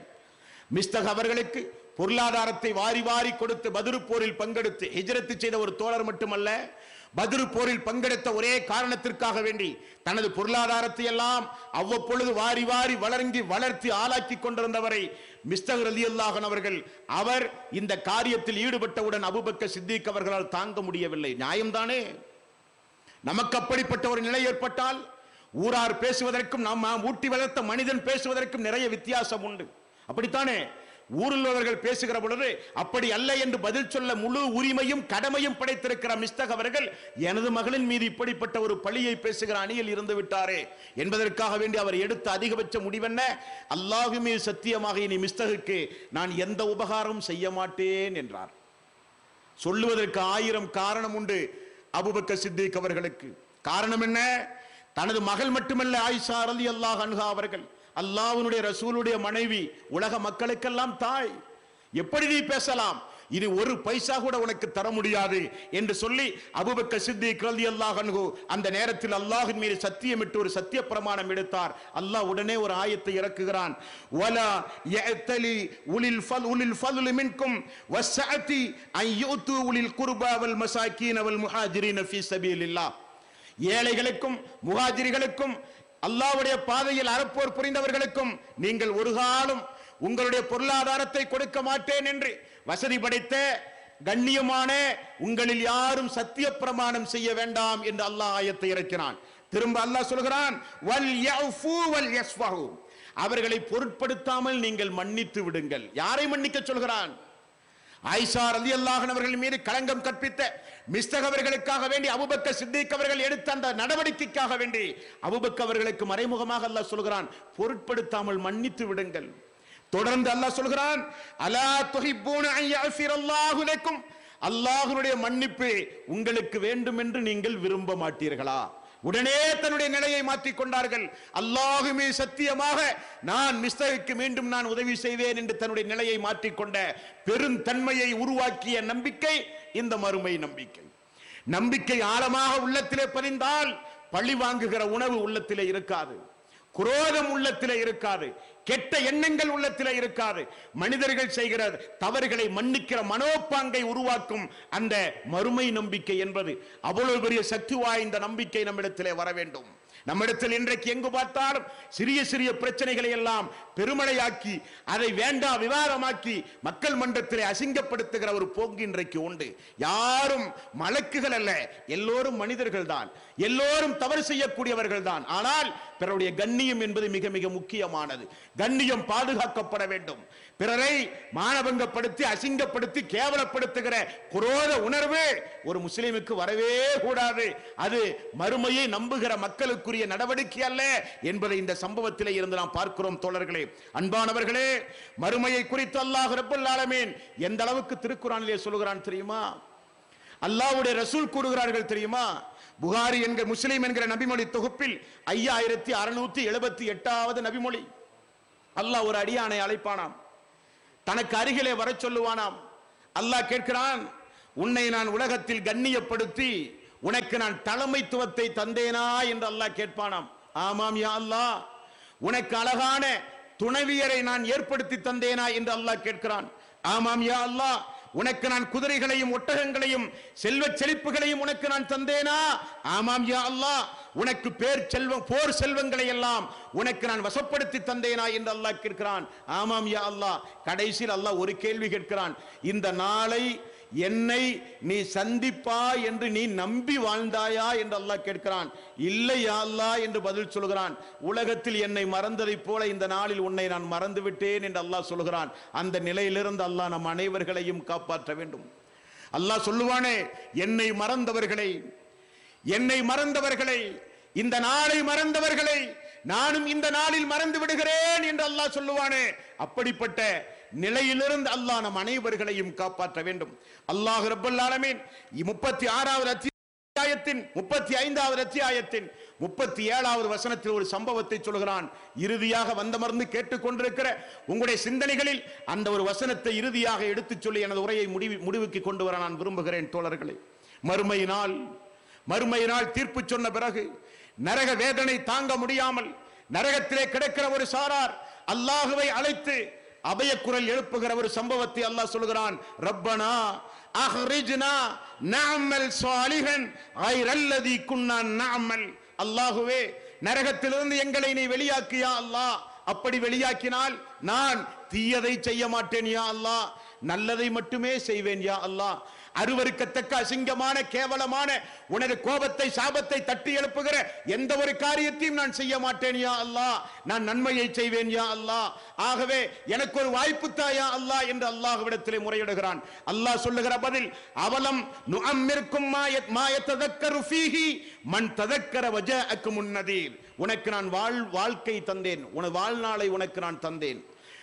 மிஸ்தக் அவர்களுக்கு பொருளாதாரத்தை வாரி வாரி கொடுத்து பத்ரு போரில் பங்கெடுத்து ஹிஜ்ரத் செய்த ஒரு தோழர் மட்டுமல்ல, பத்ரு போரில் பங்கெடுத்த ஒரே காரணத்திற்காக வேண்டி தனது பொருளாதாரத்தை எல்லாம் அவ்வப்பொழுது வாரி வாரி வளர்த்தி ஆளாக்கி கொண்டிருந்தவரை மிஸ்தக் ரலியல்லாஹு அன்ஹு அவர்கள் அவர் இந்த காரியத்தில் ஈடுபட்டவுடன் அபூபக்கர் சித்திக் அவர்களால் தாங்க முடியவில்லை. நியாயம்தானே? நமக்கு அப்படிப்பட்ட ஒரு நிலை ஏற்பட்டால் ஊரார் பேசுவதற்கும் நாம் ஊட்டி வளர்த்த மனிதன் பேசுவதற்கும் நிறைய வித்தியாசம் உண்டு. அப்படித்தானே? ஊரில் உள்ளவர்கள் பேசுகிற பொழுது அப்படி அல்ல என்று பதில் சொல்ல முழு உரிமையும் கடமையும் படைத்திருக்கிற மிஸ்தக் அவர்கள் எனது மகளின் மீது இப்படிப்பட்ட ஒரு பழியை பேசுகிற அணியில் இருந்து விட்டாரே என்பதற்காக வேண்டி அவர் எடுத்த அதிகபட்ச முடிவென்ன? அல்லாஹ் மீது சத்தியமாக இனி மிஸ்தகுக்கு நான் எந்த உபகாரம் செய்ய மாட்டேன் என்றார். சொல்லுவதற்கு 1000 காரணம் உண்டு அபூபக்கர் சித்திக் அவர்களுக்கு. காரணம் என்ன? தனது மகள் மட்டுமல்ல, ஆயிஷா ரலியல்லாஹு அன்ஹா அவர்கள் அல்லாஹ்வுடைய ரசூலுடைய மனைவி, உலக மக்களுக்கெல்லாம் தாய். எப்படி நீ பேசலாம்? இது ஒரு பைசா கூட உனக்கு தர முடியாது என்று சொல்லி அபூபக்கர் சித்திக் ரலியல்லாஹு அன்ஹு அந்த நேரத்தில் அல்லாஹ்வின் மீது சத்தியமிட்டு ஒரு சத்திய பிரமாணம் எடுத்தார். அல்லாஹ் உடனே ஒரு ஆயத்தை இறக்குகிறான். வலா யஅதலி உலில் ஃபضل மின்கும் வஸ்ஸஅதி அன் யுது உலில் குர்பா வல் மசாகீன வல் முஹாஜிரின ஃபீ சபீலில்லாஹ். ஏழைகளுக்கும் முஹாஜிர்களுக்கும் அல்லாஹ்வுடைய பாதையில் அறப்போர் புரிந்தவர்களுக்கும் நீங்கள் ஒரு காலம் உங்களுடைய பொருளாதாரத்தை கொடுக்க மாட்டேன் என்று வசதி படைத்த கண்ணியமான உங்களில் யாரும் சத்திய பிரமாணம் செய்ய வேண்டாம் என்று அல்லாஹ் ஆயத்தை இறக்கினான். திரும்ப அல்லாஹ் சொல்கிறான், வல் யஃபு வல் யஸ்ஃபஹு, அவர்களை பொருட்படுத்தாமல் நீங்கள் மன்னித்து விடுங்கள். யாரை மன்னிக்க சொல்கிறான்? ஆயிஷா ரலியல்லாஹு அன்ஹா அவர்கள் மீது களங்கம் கற்பித்த மிஸ்தக் அவர்களுக்காக வேண்டி அபூபக்கர் சித்திக் அவர்கள் எடுத்த அந்த நடவடிக்கைக்காக வேண்டி அபூபக்கர் அவர்களுக்கு மறைமுகமாக அல்லாஹ் சொல்கிறான், பொருட்படுத்தாமல் மன்னித்து விடுங்கள். தொடர்ந்து அல்லாஹ் சொல்கிறான், அலா துஹிப்பூன அன் யஃபிரல்லாஹு லக்கும், அல்லாஹ்வுடைய மன்னிப்பு உங்களுக்கு வேண்டும் என்று நீங்கள் விரும்ப மாட்டீர்களா? உடனே தன்னுடைய நிலையை மாற்றிக் கொண்டார்கள். அல்லாஹ்வுமே சத்தியமாக நான் மிஸ்தகுக்கு மீண்டும் நான் உதவி செய்வேன் என்று தன்னுடைய நிலையை மாற்றிக்கொண்ட பெருந்தன்மையை உருவாக்கிய நம்பிக்கை இந்த மறுமை நம்பிக்கை. நம்பிக்கை ஆழமாக உள்ளத்திலே பதிந்தால் பழி வாங்குகிற உணவு உள்ளத்திலே இருக்காது, குரோதம் உள்ளத்திலே இருக்காது, கெட்ட எண்ணங்கள் உள்ளத்திலே இருக்காது. மனிதர்கள் செய்கிற தவறுகளை மன்னிக்கிற மனோப்பாங்கை உருவாக்கும் அந்த மறுமை நம்பிக்கை என்பது அவ்வளவு பெரிய சக்தி வாய்ந்த நம்பிக்கை நம்மிடத்திலே வர வேண்டும். நம்மிடத்தில் இன்றைக்கு எங்கு பார்த்தாலும் சிறிய சிறிய பிரச்சனைகளை எல்லாம் பெருமழையாக்கி அதை வேண்டா விவாதமாக்கி மக்கள் மன்றத்தில் அசிங்கப்படுத்துகிற ஒரு போக்கு இன்றைக்கு உண்டு. யாரும் மலக்குகள் அல்ல, எல்லோரும் மனிதர்கள் தான், எல்லோரும் தவறு செய்யக்கூடியவர்கள் தான். ஆனால் பிறருடைய கண்ணியம் என்பது மிக மிக முக்கியமானது. கண்ணியம் பாதுகாக்கப்பட வேண்டும். பிறரை மானபங்கப்படுத்தி அசிங்கப்படுத்தி கேவலப்படுத்துகிற குரோத உணர்வு ஒரு முஸ்லிமுக்கு வரவே கூடாது. அது மறுமையை நம்புகிற மக்களுக்குரிய நடவடிக்கை அல்ல என்பதை இந்த சம்பவத்திலே இருந்து நாம் பார்க்கிறோம். தோழர்களே, அன்பானவர்களே, மறுமையை குறித்து அல்லாஹ் ரப்பல் ஆலமீன் எந்த அளவுக்கு திருக்குர்ஆனிலே சொல்கிறான் தெரியுமா? அல்லாஹ்வுடைய ரசூல் கூறுகிறார்கள் தெரியுமா? புகாரி என்கிற முஸ்லிம் என்கிற நபிமொழி தொகுப்பில் 5678வது நபிமொழி. அல்லாஹ் ஒரு அடியானை அழைப்பானாம், தனக்கு அருகிலே வர சொல்லுவானாம். அல்லாஹ் கேட்கிறான், உன்னை நான் உலகத்தில் கண்ணியப்படுத்தி உனக்கு நான் தலைமைத்துவத்தை தந்தேனா என்று அல்லாஹ் கேட்பானாம். ஆமாம் யா அல்லாஹ். உனக்கு அழகான துணைவியரை நான் ஏற்படுத்தி தந்தேனா என்று அல்லாஹ் கேட்கிறான். ஆமாம் யா அல்லாஹ். உனக்கு நான் குதிரைகளையும் ஒட்டகங்களையும் செல்வ செழிப்புகளையும் உனக்கு நான் தந்தேனா? ஆமாம் யா அல்லாஹ். உனக்கு போர் செல்வங்களை எல்லாம் உனக்கு நான் வசப்படுத்தி தந்தேனா என்று அல்லாஹ் கேட்கிறான். ஆமாம் யா அல்லாஹ். கடைசியில் அல்லாஹ் ஒரு கேள்வி கேட்கிறான், இந்த நாளை என்னை நீ சந்திப்பா என்று நீ நம்பி வாழ்ந்தாயா என்று அல்லாஹ் கேட்கிறான். இல்லை யா அல்லாஹ் என்று பதில் சொல்கிறான். உலகத்தில் என்னை மறந்ததைப் போல இந்த நாளில் உன்னை நான் மறந்து விட்டேன் என்று அல்லாஹ் சொல்கிறான். அந்த நிலையிலிருந்து அல்லாஹ் நம் அனைவர்களையும் காப்பாற்ற வேண்டும். அல்லாஹ் சொல்லுவானே, என்னை மறந்தவர்களை இந்த நாளை மறந்தவர்களை நானும் இந்த நாளில் மறந்து விடுகிறேன் என்று அல்லாஹ் சொல்லுவானே, அப்படிப்பட்ட நிலையிலிருந்து அல்லாஹ் நம் அனைவர்களையும் காப்பாற்ற வேண்டும். அல்லாஹ் ரப்பல் ஆலமீன் 36வது அத்தியாயத்தின் 35வது அத்தியாயத்தின் 37வது வசனத்தில் ஒரு சம்பவத்தை சொல்கிறான். இறுதியாக வந்தமர்ந்து கேட்டுக்கொண்டிருக்கிற உங்களுடைய சிந்தனைகளில் அந்த ஒரு வசனத்தை இறுதியாக எடுத்துச் சொல்லி எனது உரையை முடிவுக்கு கொண்டு வர நான் விரும்புகிறேன். தோழர்களே, மறுமையினால் தீர்ப்பு சொன்ன பிறகு நரக வேதனை தாங்க முடியாமல் நரகத்திலே கிடக்கிற ஒரு சாரார் அல்லாஹுவை அழைத்து அபய குரல் எழுப்புகிற ஒரு சம்பவத்தை அல்லாஹ் சொல்கிறான். ரப்பனா அஹ்ரிஜ்னா நஅமல் சாலிஹன் கைரல்லதி குன்னா நஅமல். அல்லாஹுவே, நரகத்திலிருந்து எங்களை நீ வெளியாக்கியா அல்லாஹ். அப்படி வெளியாக்கினால் நான் தீயதை செய்ய மாட்டேன் யா அல்லாஹ், நல்லதை மட்டுமே செய்வேன் யா அல்லாஹ். அருவருக்கத்தக்க அசிங்கமான கேவலமான உனது கோபத்தை சாபத்தை தட்டி எழுப்புகிற எந்த ஒரு காரியத்தையும் நான் செய்ய மாட்டேன் யா அல்லாஹ், நான் நன்மையை செய்வேன் யா அல்லாஹ். ஆகவே எனக்கு ஒரு வாய்ப்பு தாயா அல்லாஹ் என்று அல்லாஹ்விடத்திலே முறையிடுகிறான். அல்லாஹ் சொல்லுகிற பதில், அவலம் நுஅம்மிர்கும் மா யததக்கரு ஃபீஹி மன் ததக்கர வஜாஅக்கும் முன்னதீர். உனக்கு நான் வாழ்க்கை தந்தேன், உனது வாழ்நாளை உனக்கு நான் தந்தேன்.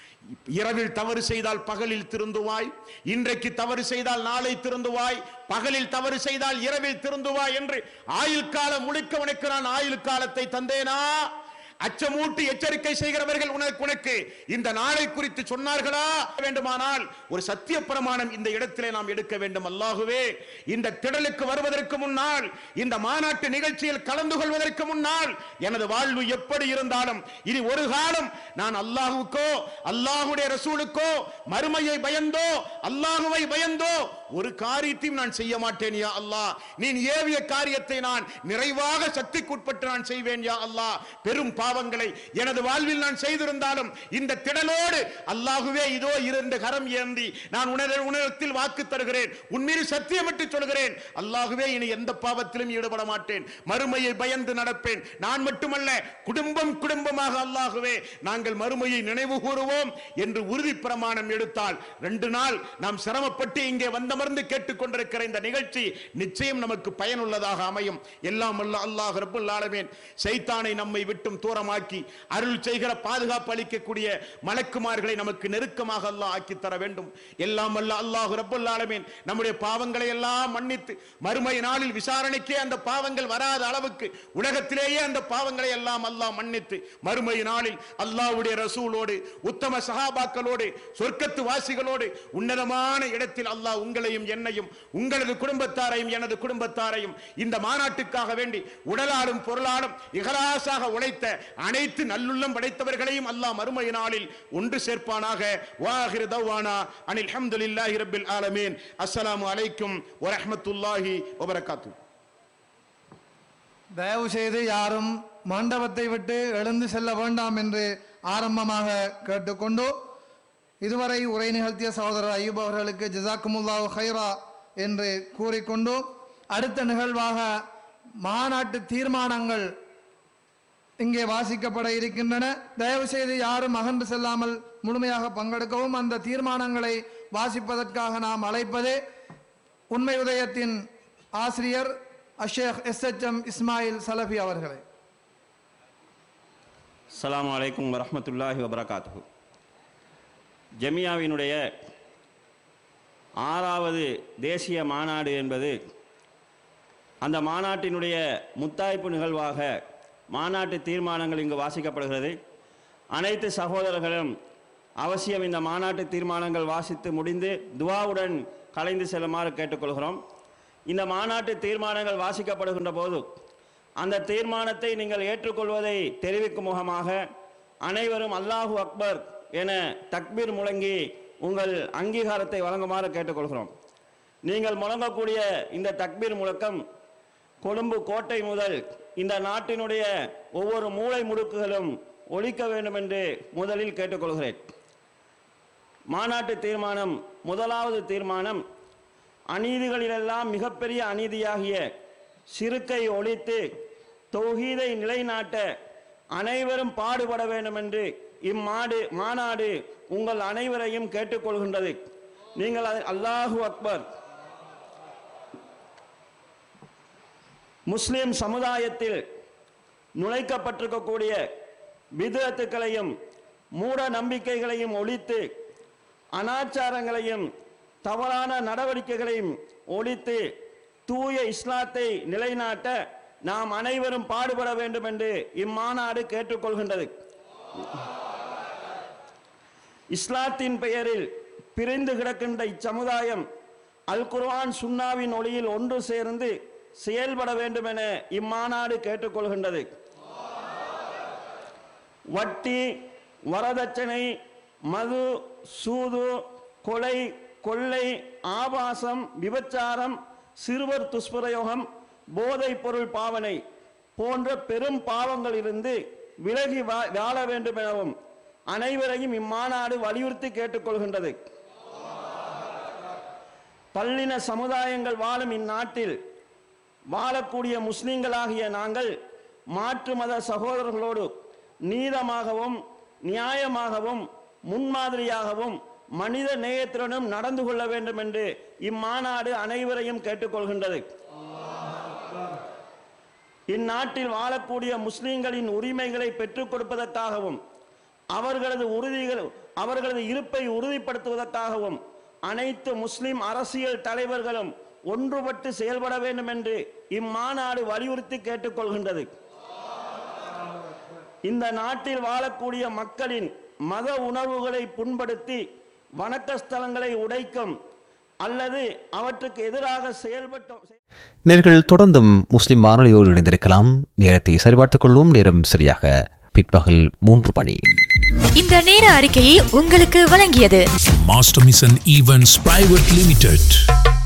இரவில் தவறு செய்தால் பகலில் திருந்துவாய், இன்றைக்கு தவறு செய்தால் நாளை திருந்துவாய், பகலில் தவறு செய்தால் இரவில் திருந்துவாய் என்று ஆயுள் காலம் முழுக்க உனக்கு நான் ஆயுள் காலத்தை தந்தேனா? அச்சமூட்டி எச்சரிக்கை செய்கிறவர்கள் உனக்கு இந்த நாளை குறித்து சொன்னார்களா? வேண்டுமானால் ஒரு சத்திய பிரமாணம் இந்த இடத்திலே நாம் எடுக்க வேண்டும். அல்லாஹுவே, இந்த திடலுக்கு வருவதற்கு முன்னால், இந்த மாநாட்டு நிகழ்ச்சியில் கலந்து கொள்வதற்கு முன்னால் எனது வாழ்வு எப்படி இருந்தாலும் இனி ஒரு காலம் நான் அல்லாஹுக்கோ அல்லாஹுடைய ரசூலுக்கோ மறுமையை பயந்தோ அல்லாஹுவை பயந்தோ ஒரு காரியத்தையும் நான் செய்ய மாட்டேன் யா அல்லாஹ். நீ ஏவிய காரியத்தை நான் நிறைவாக சக்திக்குட்பட்டு நான் செய்வேன் யா அல்லாஹ். பெரும் பாவங்களை எனது வாழ்வில் நான் செய்திருந்தாலும் இந்த திடலோடு அல்லாஹுவே இதோ 2 கரம் ஏந்தி நான் உணரத்தில் வாக்கு தருகிறேன், உன்மீது சத்தியமிட்டு சொல்கிறேன், அல்லாஹுவே இனி எந்த பாவத்திலும் ஈடுபட மாட்டேன், மறுமையை பயந்து நடப்பேன். நான் மட்டுமல்ல, குடும்பமாக அல்லாஹுவே நாங்கள் மறுமையை நினைவு கூறுவோம் என்று உறுதி பிரமாணம் எடுத்தால் 2 நாள் நாம் சிரமப்பட்டு இங்கே வந்தமர்ந்து கேட்டுக்கொண்டிருக்கிற இந்த நிகழ்ச்சி நிச்சயம் நமக்கு பயனுள்ளதாக அமையும். எல்லாம் வல்ல அல்லாஹ் ரப்பல் ஆலமீன் சைத்தானை நம்மை விட்டும் தூரமாக்கி அருள் செய்கிற பாதுகாப்பு அளிக்கக்கூடிய மலக்குமார்களை நமக்கு நெருக்கமாக அல்லாஹ் ஆக்கி தர வேண்டும். எல்லாம் வல்ல அல்லாஹ் ரப்பல் ஆலமீன் நம்முடைய பாவங்களை எல்லாம் மன்னித்து மறுமை நாளில் விசாரணைக்கே அந்த பாவங்கள் வராத அளவுக்கு உலகத்திலேயே அந்த பாவங்களை எல்லாம் அல்லாஹ் மன்னித்து மறுமை நாளில் அல்லாஹ்வுடைய ரசூலோடு உத்தம சஹாபாக்களோடு சொர்க்கத்து வாசிகளோடு உன்னதமான இடத்தில் அல்லாஹ் உங்களையும் என்னையும் உங்களது குடும்பத்தாரையும் எனது குடும்பத்தாரையும் இந்த மாநாட்டுக்காக வேண்டி உடலாலும் பொருளாலும் இகலாசாக உழைத்த அனைத்து நல்லுள்ளம் படைத்தவர்களையும் அல்லாஹ் மறுமை நாளில் ஒன்று சேர்ப்பானாக. வாஹிரு தவ்வானா அனில் ஹம்துலில்லாஹி ரப்பில் ஆலமீன். அஸ்ஸலாமு அலைக்கும் வரஹ்மத்துல்லாஹி வபரகாத்துஹு. தயவு செய்து யாரும் மண்டபத்தை விட்டு எழுந்து செல்ல வேண்டாம் என்று ஆரம்பமாக கேட்டுக்கொண்டு, இதுவரை உரை நிகழ்த்திய சகோதரர் ஐயூப் அவர்களுக்கு ஜஸாக்குமுல்லாஹு ஹைரா என்று கூறிக்கொண்டு, அடுத்த நிகழ்வாக மாநாட்டு தீர்மானங்கள் இங்கே வாசிக்கப்பட இருக்கின்றன. தயவு செய்து யாரும் அகன்று செல்லாமல் முழுமையாக பங்கெடுக்கவும். அந்த தீர்மானங்களை வாசிப்பதற்காக நாம் அழைப்பது உண்மை உதயத்தின் ஆசிரியர் அஷேக் SHM இஸ்மாயில் சலஃபி அவர்களை. அஸ்ஸலாமு அலைக்கும் வரஹ்மத்துல்லாஹி வபரகாத்துஹு. ஜமியாவினுடைய 6வது தேசிய மாநாடு என்பது, அந்த மாநாட்டினுடைய முத்தாய்ப்பு நிகழ்வாக மாநாட்டு தீர்மானங்கள் இங்கு வாசிக்கப்படுகிறது. அனைத்து சகோதரர்களும் அவசியம் இந்த மாநாட்டு தீர்மானங்கள் வாசித்து முடிந்து துவாவுடன் கலைந்து செல்லுமாறு கேட்டுக்கொள்கிறோம். இந்த மாநாட்டு தீர்மானங்கள் வாசிக்கப்படுகின்ற போது அந்த தீர்மானத்தை நீங்கள் ஏற்றுக்கொள்வதை தெரிவிக்கும் முகமாக அனைவரும் அல்லாஹு அக்பர் என தக்பீர் முழங்கி உங்கள் அங்கீகாரத்தை வழங்குமாறு கேட்டுக்கொள்கிறோம். நீங்கள் முழங்கக்கூடிய இந்த தக்பீர் முழக்கம் கொழும்பு கோட்டை முதல் இந்த நாட்டினுடைய ஒவ்வொரு மூலை முடுக்குகளும் ஒலிக்க வேண்டும் என்று முதலில் கேட்டுக்கொள்கிறேன். மாநாட்டு தீர்மானம், முதலாவது தீர்மானம், அநீதிகளிலெல்லாம் மிகப்பெரிய அநீதியாகிய சிறுக்கை ஒழித்து தௌஹீதை நிலைநாட்ட அனைவரும் பாடுபட வேண்டும் என்று மாநாடு உங்கள் அனைவரையும் கேட்டுக்கொள்கின்றது. நீங்கள் அல்லாஹு அக்பர். முஸ்லிம் சமுதாயத்தில் நுழைக்கப்பட்டிருக்கக்கூடிய பித்அத்துக்களையும் மூட நம்பிக்கைகளையும் ஒழித்து அனாச்சாரங்களையும் தவறான நடவடிக்கைகளையும் ஒழித்து தூய இஸ்லாத்தை நிலைநாட்ட நாம் அனைவரும் பாடுபட வேண்டும் என்று இம்மாநாடு கேட்டுக்கொள்கின்றது. இஸ்லாத்தின் பெயரில் பிரிந்து கிடக்கின்ற இச்சமுதாயம் அல் குர்ஆன் சுன்னாவின் ஒளியில் ஒன்று சேர்ந்து செயல்பட வேண்டும் என இம்மாநாடு கேட்டுக்கொள்கின்றது. வட்டி, வரதட்சணை, மது, சூது, கொலை, கொள்ளை, ஆபாசம், விபச்சாரம், சிறுவர் துஷ்பிரயோகம், போதைப் பொருள் பாவனை போன்ற பெரும் பாவங்களிலிருந்து விலகி வாழ வேண்டும் எனவும் அனைவரையும் இம்மாநாடு வலியுறுத்தி கேட்டுக்கொள்கின்றது. பல்லின சமுதாயங்கள் வாழும் இந்நாட்டில் வாழக்கூடிய முஸ்லிம்களாகிய நாங்கள் மாற்று மத சகோதரர்களோடு நீதமாகவும் நியாயமாகவும் முன்மாதிரியாகவும் மனித நேயத்துடனும் நடந்து கொள்ள வேண்டும் என்று இம்மாநாடு அனைவரையும் கேட்டுக்கொள்கின்றது. இந்நாட்டில் வாழக்கூடிய முஸ்லிம்களின் உரிமைகளை பெற்றுக் கொடுப்பதற்காகவும் அவர்களது இருப்பை உறுதிப்படுத்துவதற்காகவும் அனைத்து முஸ்லிம் அரசியல் தலைவர்களும் ஒன்றுபட்டு செயல்பட வேண்டும் என்று இம்மாநாடு வலியுறுத்தி கேட்டுக்கொள்கின்றது. இந்த நாட்டில் வாழக்கூடிய மக்களின் மத உணர்வுகளை புண்படுத்தி வணக்க ஸ்தலங்களை உடைக்கும் அல்லது அவற்றுக்கு எதிராக செயல்பட்டோம். நேர்கள் தொடர்ந்தும் முஸ்லிம் வானொலியோடு இணைந்திருக்கலாம். நேரத்தை சரிபார்த்துக் கொள்வோம். நேரம் சரியாக பிற்பகல் 3 மணி. இந்த நேர அறிக்கையை உங்களுக்கு வழங்கியது master mission events private limited.